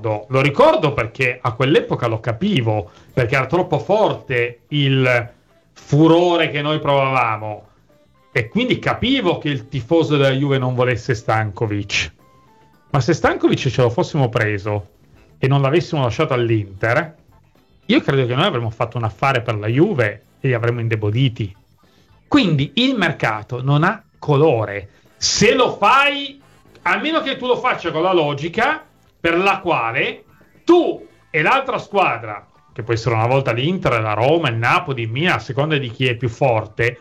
ricordo perché a quell'epoca lo capivo, perché era troppo forte il furore che noi provavamo. E quindi capivo che il tifoso della Juve non volesse Stankovic. Ma se Stankovic ce lo fossimo preso e non l'avessimo lasciato all'Inter, io credo che noi avremmo fatto un affare per la Juve e li avremmo indeboliti. Quindi il mercato non ha colore. Se lo fai, a meno che tu lo faccia con la logica per la quale tu e l'altra squadra, che può essere una volta l'Inter, la Roma, il Napoli, il Milan, a seconda di chi è più forte,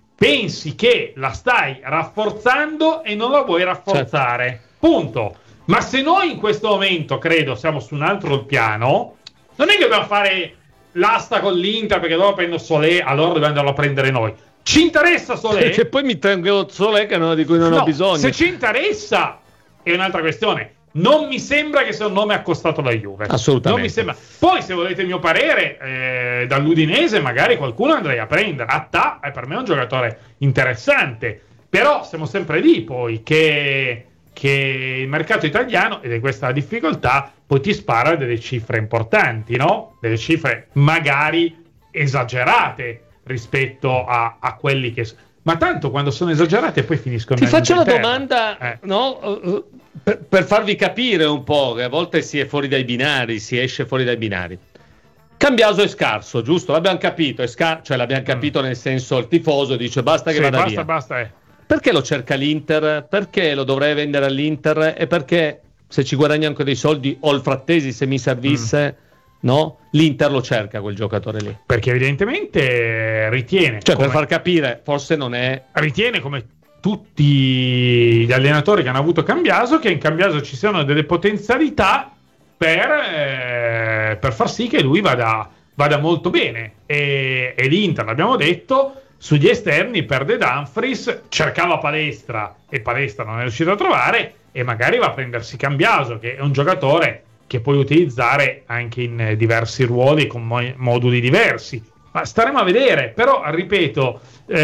pensi che la stai rafforzando e non la vuoi rafforzare. Certo. Punto. Ma se noi in questo momento, credo, siamo su un altro piano, non è che dobbiamo fare l'asta con l'Inter perché dopo prendo Solé, allora dobbiamo andarlo a prendere noi. Ci interessa Solé? Che poi mi tengo Solé di cui non ho bisogno. Se ci interessa è un'altra questione. Non mi sembra che sia un nome accostato alla Juve. Assolutamente. Non mi sembra. Poi, se volete il mio parere, dall'Udinese magari qualcuno andrei a prendere. Atta per me è un giocatore interessante. Però siamo sempre lì poi che il mercato italiano, ed è questa la difficoltà, poi ti spara delle cifre importanti, no? Delle cifre magari esagerate rispetto a quelli che... Ma tanto quando sono esagerate poi finiscono... Ti faccio una domanda, no? Per farvi capire un po', che a volte si è fuori dai binari, si esce fuori dai binari. Cambiaso è scarso, giusto? L'abbiamo capito, cioè l'abbiamo capito nel senso, il tifoso dice basta che vada via. Basta. Perché lo cerca l'Inter? Perché lo dovrei vendere all'Inter? E perché se ci guadagna anche dei soldi, o il Frattesi se mi servisse, no? L'Inter lo cerca quel giocatore lì. Perché evidentemente ritiene... Cioè, per far capire, forse non è... Ritiene come... tutti gli allenatori che hanno avuto Cambiaso, che in Cambiaso ci siano delle potenzialità per far sì che lui vada molto bene. E l'Inter, l'abbiamo detto, sugli esterni perde Dumfries, cercava Palestra e Palestra non è riuscito a trovare, e magari va a prendersi Cambiaso, che è un giocatore che puoi utilizzare anche in diversi ruoli con moduli diversi. Ma staremo a vedere. Però, ripeto,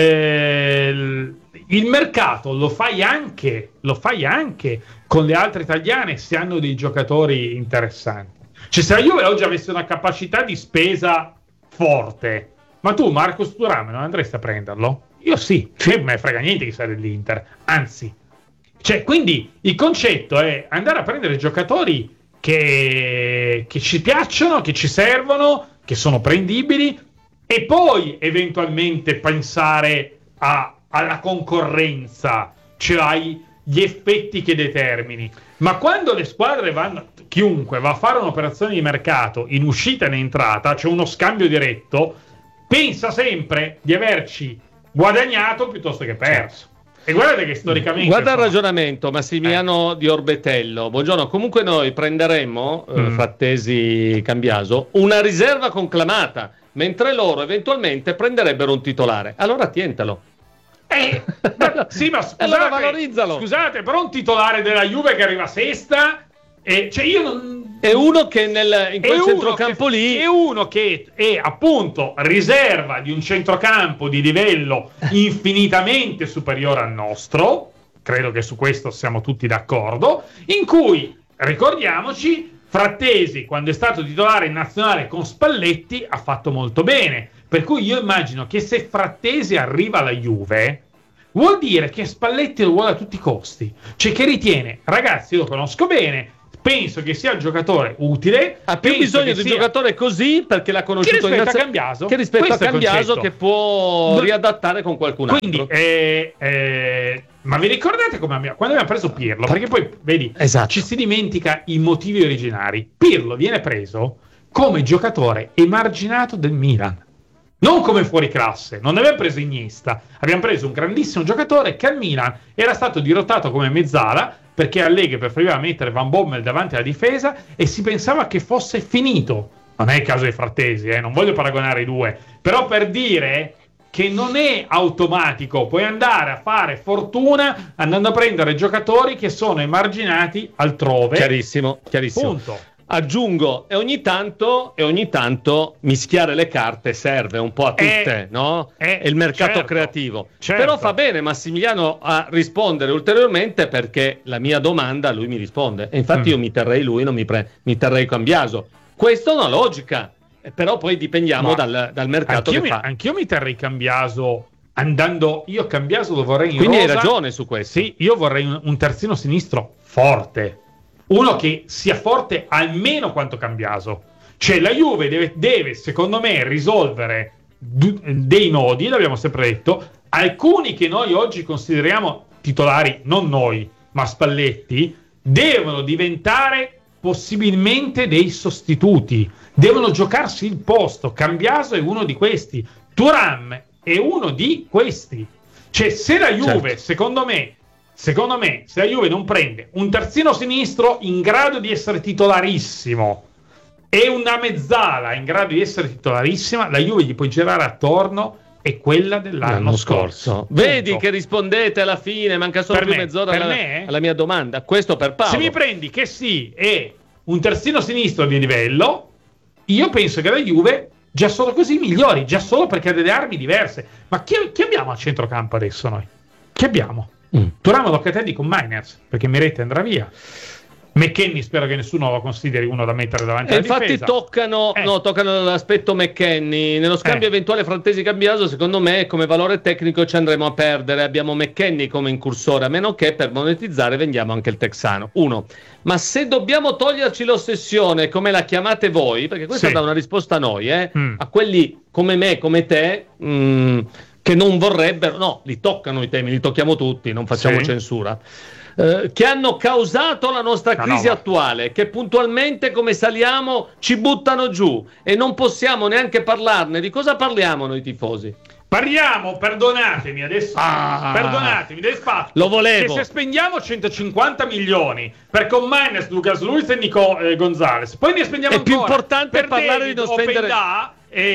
il mercato lo fai anche con le altre italiane se hanno dei giocatori interessanti. Cioè, se la Juve oggi avesse una capacità di spesa forte, ma tu Marcos Thuram non andresti a prenderlo? Io sì, non me ne frega niente che sia dell'Inter, anzi. Cioè, quindi il concetto è andare a prendere giocatori che ci piacciono, che ci servono, che sono prendibili, e poi eventualmente pensare alla concorrenza, cioè hai gli effetti che determini. Ma quando le squadre chiunque va a fare un'operazione di mercato in uscita e in entrata, c'è uno scambio diretto, pensa sempre di averci guadagnato piuttosto che perso. E guardate che storicamente... Guarda il ragionamento, Massimiliano di Orbetello. Buongiorno, comunque noi prenderemmo, Frattesi Cambiaso, una riserva conclamata, mentre loro eventualmente prenderebbero un titolare. Allora tientalo. Sì, ma scusate, allora valorizzalo. Scusate, però un titolare della Juve che arriva sesta... cioè io non... È uno che in quel centrocampo lì è uno che è appunto riserva di un centrocampo di livello infinitamente superiore al nostro, credo che su questo siamo tutti d'accordo, in cui, ricordiamoci, Frattesi quando è stato titolare in nazionale con Spalletti ha fatto molto bene, per cui io immagino che se Frattesi arriva alla Juve vuol dire che Spalletti lo vuole a tutti i costi, cioè che ritiene, ragazzi, io lo conosco bene, penso che sia un giocatore utile, ha più bisogno di un giocatore così perché l'ha conosciuto che rispetto a Cambiaso, che rispetto a Cambiaso che può riadattare con qualcun altro. Quindi ma vi ricordate quando abbiamo preso Pirlo? Perché poi vedi, ci si dimentica i motivi originari. Pirlo viene preso come giocatore emarginato del Milan, non come fuoriclasse. Non abbiamo preso Iniesta, abbiamo preso un grandissimo giocatore che al Milan era stato dirottato come mezzala perché Allegri preferiva mettere Van Bommel davanti alla difesa e si pensava che fosse finito. Non è il caso dei Frattesi, non voglio paragonare i due, però per dire che non è automatico, puoi andare a fare fortuna andando a prendere giocatori che sono emarginati altrove. Chiarissimo. Punto. Aggiungo, e ogni tanto mischiare le carte serve un po' a tutte, no? È il mercato creativo. Certo. Però fa bene Massimiliano a rispondere ulteriormente, perché la mia domanda lui mi risponde. E infatti io mi terrei lui, non mi terrei Cambiaso. Questa è una logica, però poi dipendiamo dal mercato che fa. Anch'io mi terrei Cambiaso andando... Io Cambiaso lo vorrei in Quindi rosa. hai ragione su questo. Sì, io vorrei un terzino sinistro forte. Uno che sia forte almeno quanto Cambiaso. Cioè la Juve deve secondo me risolvere dei nodi, l'abbiamo sempre detto, alcuni che noi oggi consideriamo titolari, non noi, ma Spalletti, devono diventare possibilmente dei sostituti, devono giocarsi il posto. Cambiaso è uno di questi, Thuram è uno di questi. Cioè se la Juve, secondo me, se la Juve non prende un terzino sinistro in grado di essere titolarissimo e una mezzala in grado di essere titolarissima, la Juve gli puoi girare attorno è quella dell'anno scorso. Vedi che rispondete alla fine, manca solo più mezz'ora alla mia domanda. Questo per Paolo. Se mi prendi che sì, è un terzino sinistro di livello, io penso che la Juve già solo così migliori, già solo perché ha delle armi diverse. Ma chi abbiamo a centrocampo adesso noi? Chi abbiamo? Thuram Locatelli con Mainers, perché Miretti andrà via. McKennie spero che nessuno lo consideri uno da mettere davanti alla infatti difesa. toccano l'aspetto McKennie. Nello scambio eventuale Frattesi Cambiaso, secondo me come valore tecnico ci andremo a perdere. Abbiamo McKennie come incursore, a meno che per monetizzare vendiamo anche il texano. Ma se dobbiamo toglierci l'ossessione, come la chiamate voi, perché questa dà una risposta a noi, a quelli come me, come te, che non vorrebbero, no, li toccano i temi, li tocchiamo tutti, non facciamo censura, che hanno causato la nostra crisi attuale, che puntualmente come saliamo ci buttano giù e non possiamo neanche parlarne. Di cosa parliamo noi tifosi? Parliamo, perdonatemi adesso, perdonatemi del fatto lo volevo. Che se spendiamo 150 milioni per Commines, Lucas Luiz e Nico Gonzalez, poi ne spendiamo è ancora più importante per parlare David, di non spendere Openda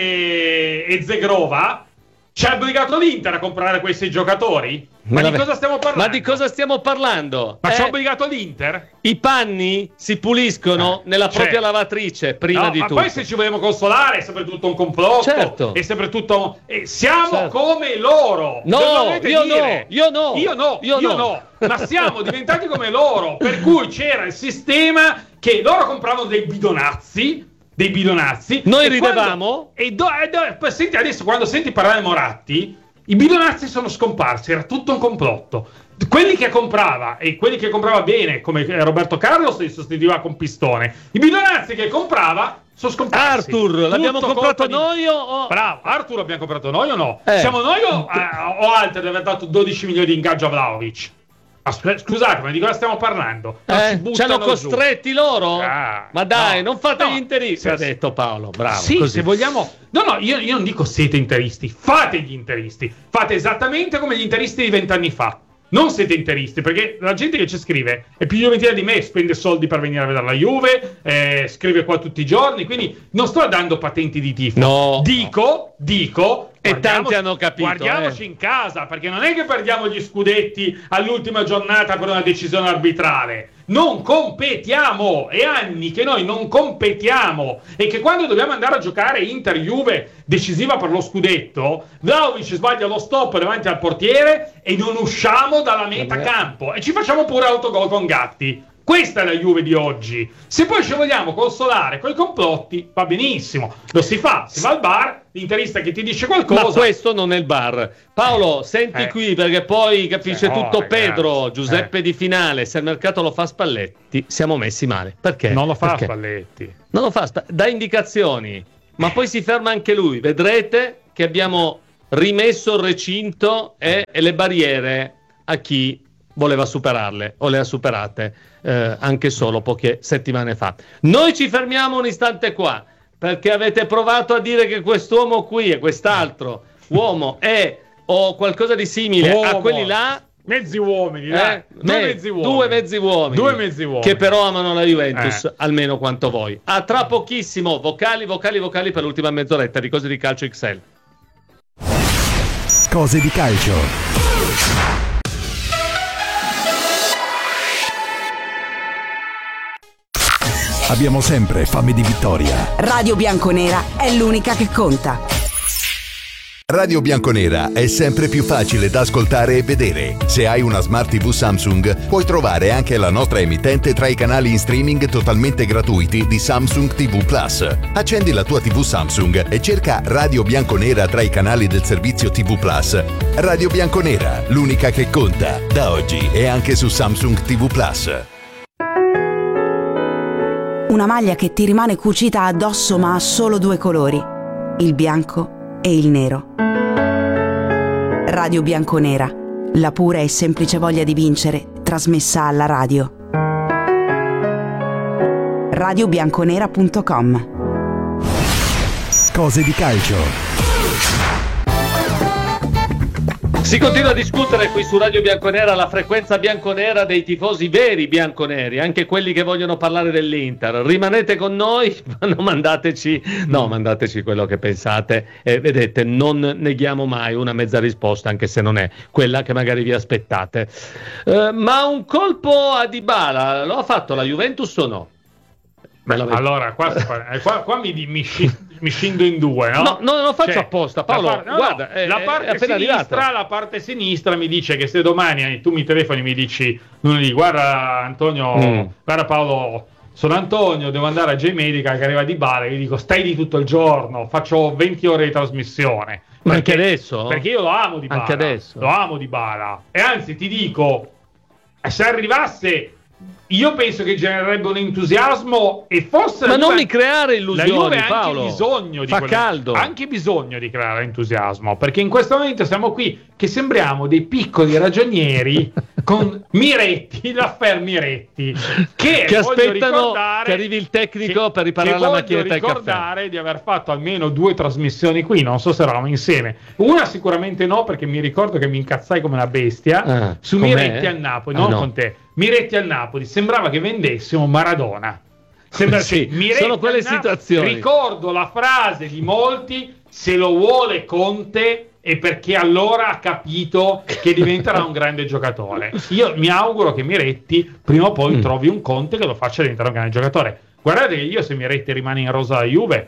e Zegrova. Ci ha obbligato l'Inter a comprare quei 6 giocatori? Ma di cosa stiamo parlando? Ma di cosa stiamo parlando? Ma ci ha obbligato l'Inter? I panni si puliscono nella propria lavatrice prima di tutto. Ma poi se ci vogliamo consolare è sempre tutto un complotto. È sempre tutto... siamo come loro. No, io no. Ma siamo diventati come loro. Per cui c'era il sistema che loro compravano dei bidonazzi. Noi ridevamo senti adesso, quando senti parlare Moratti, i bidonazzi sono scomparsi, era tutto un complotto. Quelli che comprava e quelli che comprava bene, come Roberto Carlos, li sostituiva con Pistone. I bidonazzi che comprava sono scomparsi. Arthur, l'abbiamo comprato noi o... Bravo, Arthur l'abbiamo comprato noi o no? Siamo noi o altri di aver dato 12 milioni di ingaggio a Vlahovic? Scusate, ma di cosa stiamo parlando? Ci hanno costretti loro? Ma dai, non fate gli interisti, ha detto Paolo. Bravo. Sì, così. se vogliamo... No, io non dico siete interisti. Fate gli interisti. Fate esattamente come gli interisti di 20 anni fa. non siete interisti, perché la gente che ci scrive è più juventina di me, spende soldi per venire a vedere la Juve, scrive qua tutti i giorni, quindi non sto dando patenti di tifo. No. Dico e tanti hanno capito. Guardiamoci in casa, perché non è che perdiamo gli scudetti all'ultima giornata per una decisione arbitrale. Non competiamo, è anni che noi non competiamo, e che quando dobbiamo andare a giocare Inter-Juve decisiva per lo scudetto, Vlahovic sbaglia lo stop davanti al portiere e non usciamo dalla metà campo e ci facciamo pure autogol con Gatti. Questa è la Juve di oggi. Se poi ci vogliamo consolare con i complotti, va benissimo, lo si fa, si va al bar, l'interista che ti dice qualcosa. Ma questo non è il bar. Paolo, senti qui, perché poi capisce tutto ragazzi. Pedro, Giuseppe di Finale. Se il mercato lo fa Spalletti, siamo messi male. Perché? Non lo fa perché? Spalletti. Non lo fa, dà indicazioni, ma poi si ferma anche lui. Vedrete che abbiamo rimesso il recinto e le barriere a chi voleva superarle o le ha superate anche solo poche settimane fa. Noi ci fermiamo un istante qua, perché avete provato a dire che quest'uomo qui e quest'altro uomo è o qualcosa di simile a quelli là. Mezzi uomini, due mezzi uomini che però amano la Juventus almeno quanto voi. A tra pochissimo, vocali per l'ultima mezz'oretta di Cose di Calcio XL. Cose di Calcio. Abbiamo sempre fame di vittoria. Radio Bianconera è l'unica che conta. Radio Bianconera è sempre più facile da ascoltare e vedere. Se hai una Smart TV Samsung, puoi trovare anche la nostra emittente tra i canali in streaming totalmente gratuiti di Samsung TV Plus. Accendi la tua TV Samsung e cerca Radio Bianconera tra i canali del servizio TV Plus. Radio Bianconera, l'unica che conta. Da oggi è anche su Samsung TV Plus. Una maglia che ti rimane cucita addosso ma ha solo due colori, il bianco e il nero. Radio Bianconera, la pura e semplice voglia di vincere trasmessa alla radio. radiobianconera.com. Cose di calcio. Si continua a discutere qui su Radio Bianconera la frequenza bianconera dei tifosi veri bianconeri, anche quelli che vogliono parlare dell'Inter. Rimanete con noi, mandateci quello che pensate. Vedete, non neghiamo mai una mezza risposta, anche se non è quella che magari vi aspettate. Ma un colpo a Dybala lo ha fatto la Juventus o no? Allora, qua mi scindo in due, no? No, non lo faccio apposta, Paolo. Guarda, la parte sinistra mi dice che se domani tu mi telefoni e mi dici, guarda Antonio, guarda Paolo, sono Antonio, devo andare a J-Medica che arriva Dybala, e gli dico stai di tutto il giorno, faccio 20 ore di trasmissione. Ma anche adesso? Perché io lo amo Dybala. Anche adesso? Lo amo Dybala. E anzi ti dico, se arrivasse, io penso che genererebbe un entusiasmo e forse... Ma non mi creare illusioni, la Juve ha Paolo. Anche bisogno di caldo. Ha anche bisogno di creare entusiasmo, perché in questo momento siamo qui che sembriamo dei piccoli ragionieri con Miretti, l'affair Miretti, che aspettano che arrivi il tecnico per riparare la macchinetta del caffè. Ricordare di aver fatto almeno 2 trasmissioni qui, non so se eravamo insieme. Una sicuramente no, perché mi ricordo che mi incazzai come una bestia su Miretti al Napoli, non con te. Miretti al Napoli, sembrava che vendessimo Maradona. Sì, sono quelle situazioni. Ricordo la frase di molti: se lo vuole Conte è perché allora ha capito che diventerà un grande giocatore. Io mi auguro che Miretti prima o poi trovi un Conte che lo faccia diventare un grande giocatore. Guardate che io, se Miretti rimane in rosa alla Juve,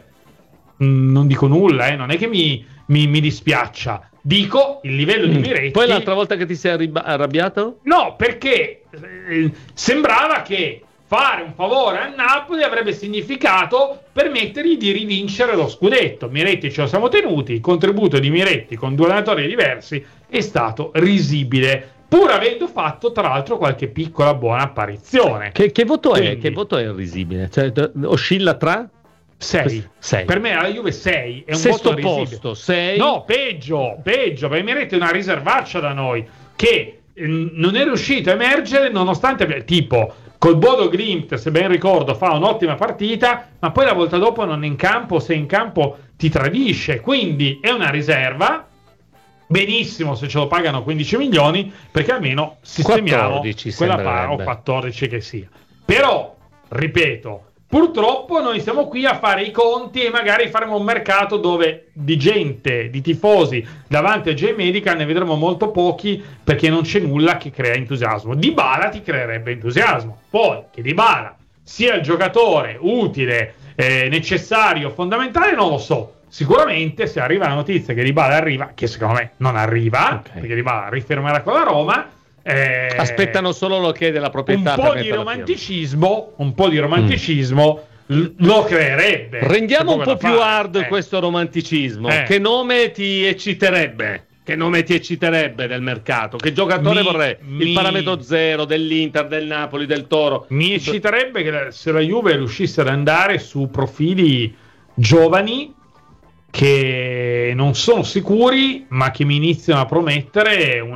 non dico nulla, non è che mi dispiaccia. Dico il livello di Miretti. Poi l'altra volta che ti sei arrabbiato? No, perché sembrava che fare un favore al Napoli avrebbe significato permettergli di rivincere lo scudetto. Miretti ce lo siamo tenuti, il contributo di Miretti con 2 allenatori diversi è stato risibile, pur avendo fatto tra l'altro qualche piccola buona apparizione. Che voto è? Che voto è risibile? Cioè, oscilla tra? 6. Per me la Juve 6 è un sesto voto posto, 6. No, peggio, perché Miretti è una riservaccia da noi che non è riuscito a emergere, nonostante tipo col Bodo Glimt, se ben ricordo, fa un'ottima partita, ma poi la volta dopo non è in campo, se è in campo ti tradisce, quindi è una riserva benissimo se ce lo pagano 15 milioni, perché almeno sistemiamo 14 quella parte, o 14 che sia. Però, ripeto, purtroppo noi siamo qui a fare i conti e magari faremo un mercato dove di gente, di tifosi davanti a J-Medical ne vedremo molto pochi, perché non c'è nulla che crea entusiasmo. Dybala ti creerebbe entusiasmo, poi che Dybala sia il giocatore utile, necessario, fondamentale, non lo so. Sicuramente se arriva la notizia che Dybala arriva, che secondo me non arriva, perché Dybala rifermerà con la Roma, aspettano solo l'ok della proprietà. Un po' di romanticismo lo creerebbe. Rendiamo un po' più hard questo romanticismo. Che nome ti ecciterebbe? Che nome ti ecciterebbe del mercato? Che giocatore vorrei? Il parametro zero dell'Inter, del Napoli, del Toro? Mi ecciterebbe che se la Juve riuscisse ad andare su profili giovani che non sono sicuri, ma che mi iniziano a promettere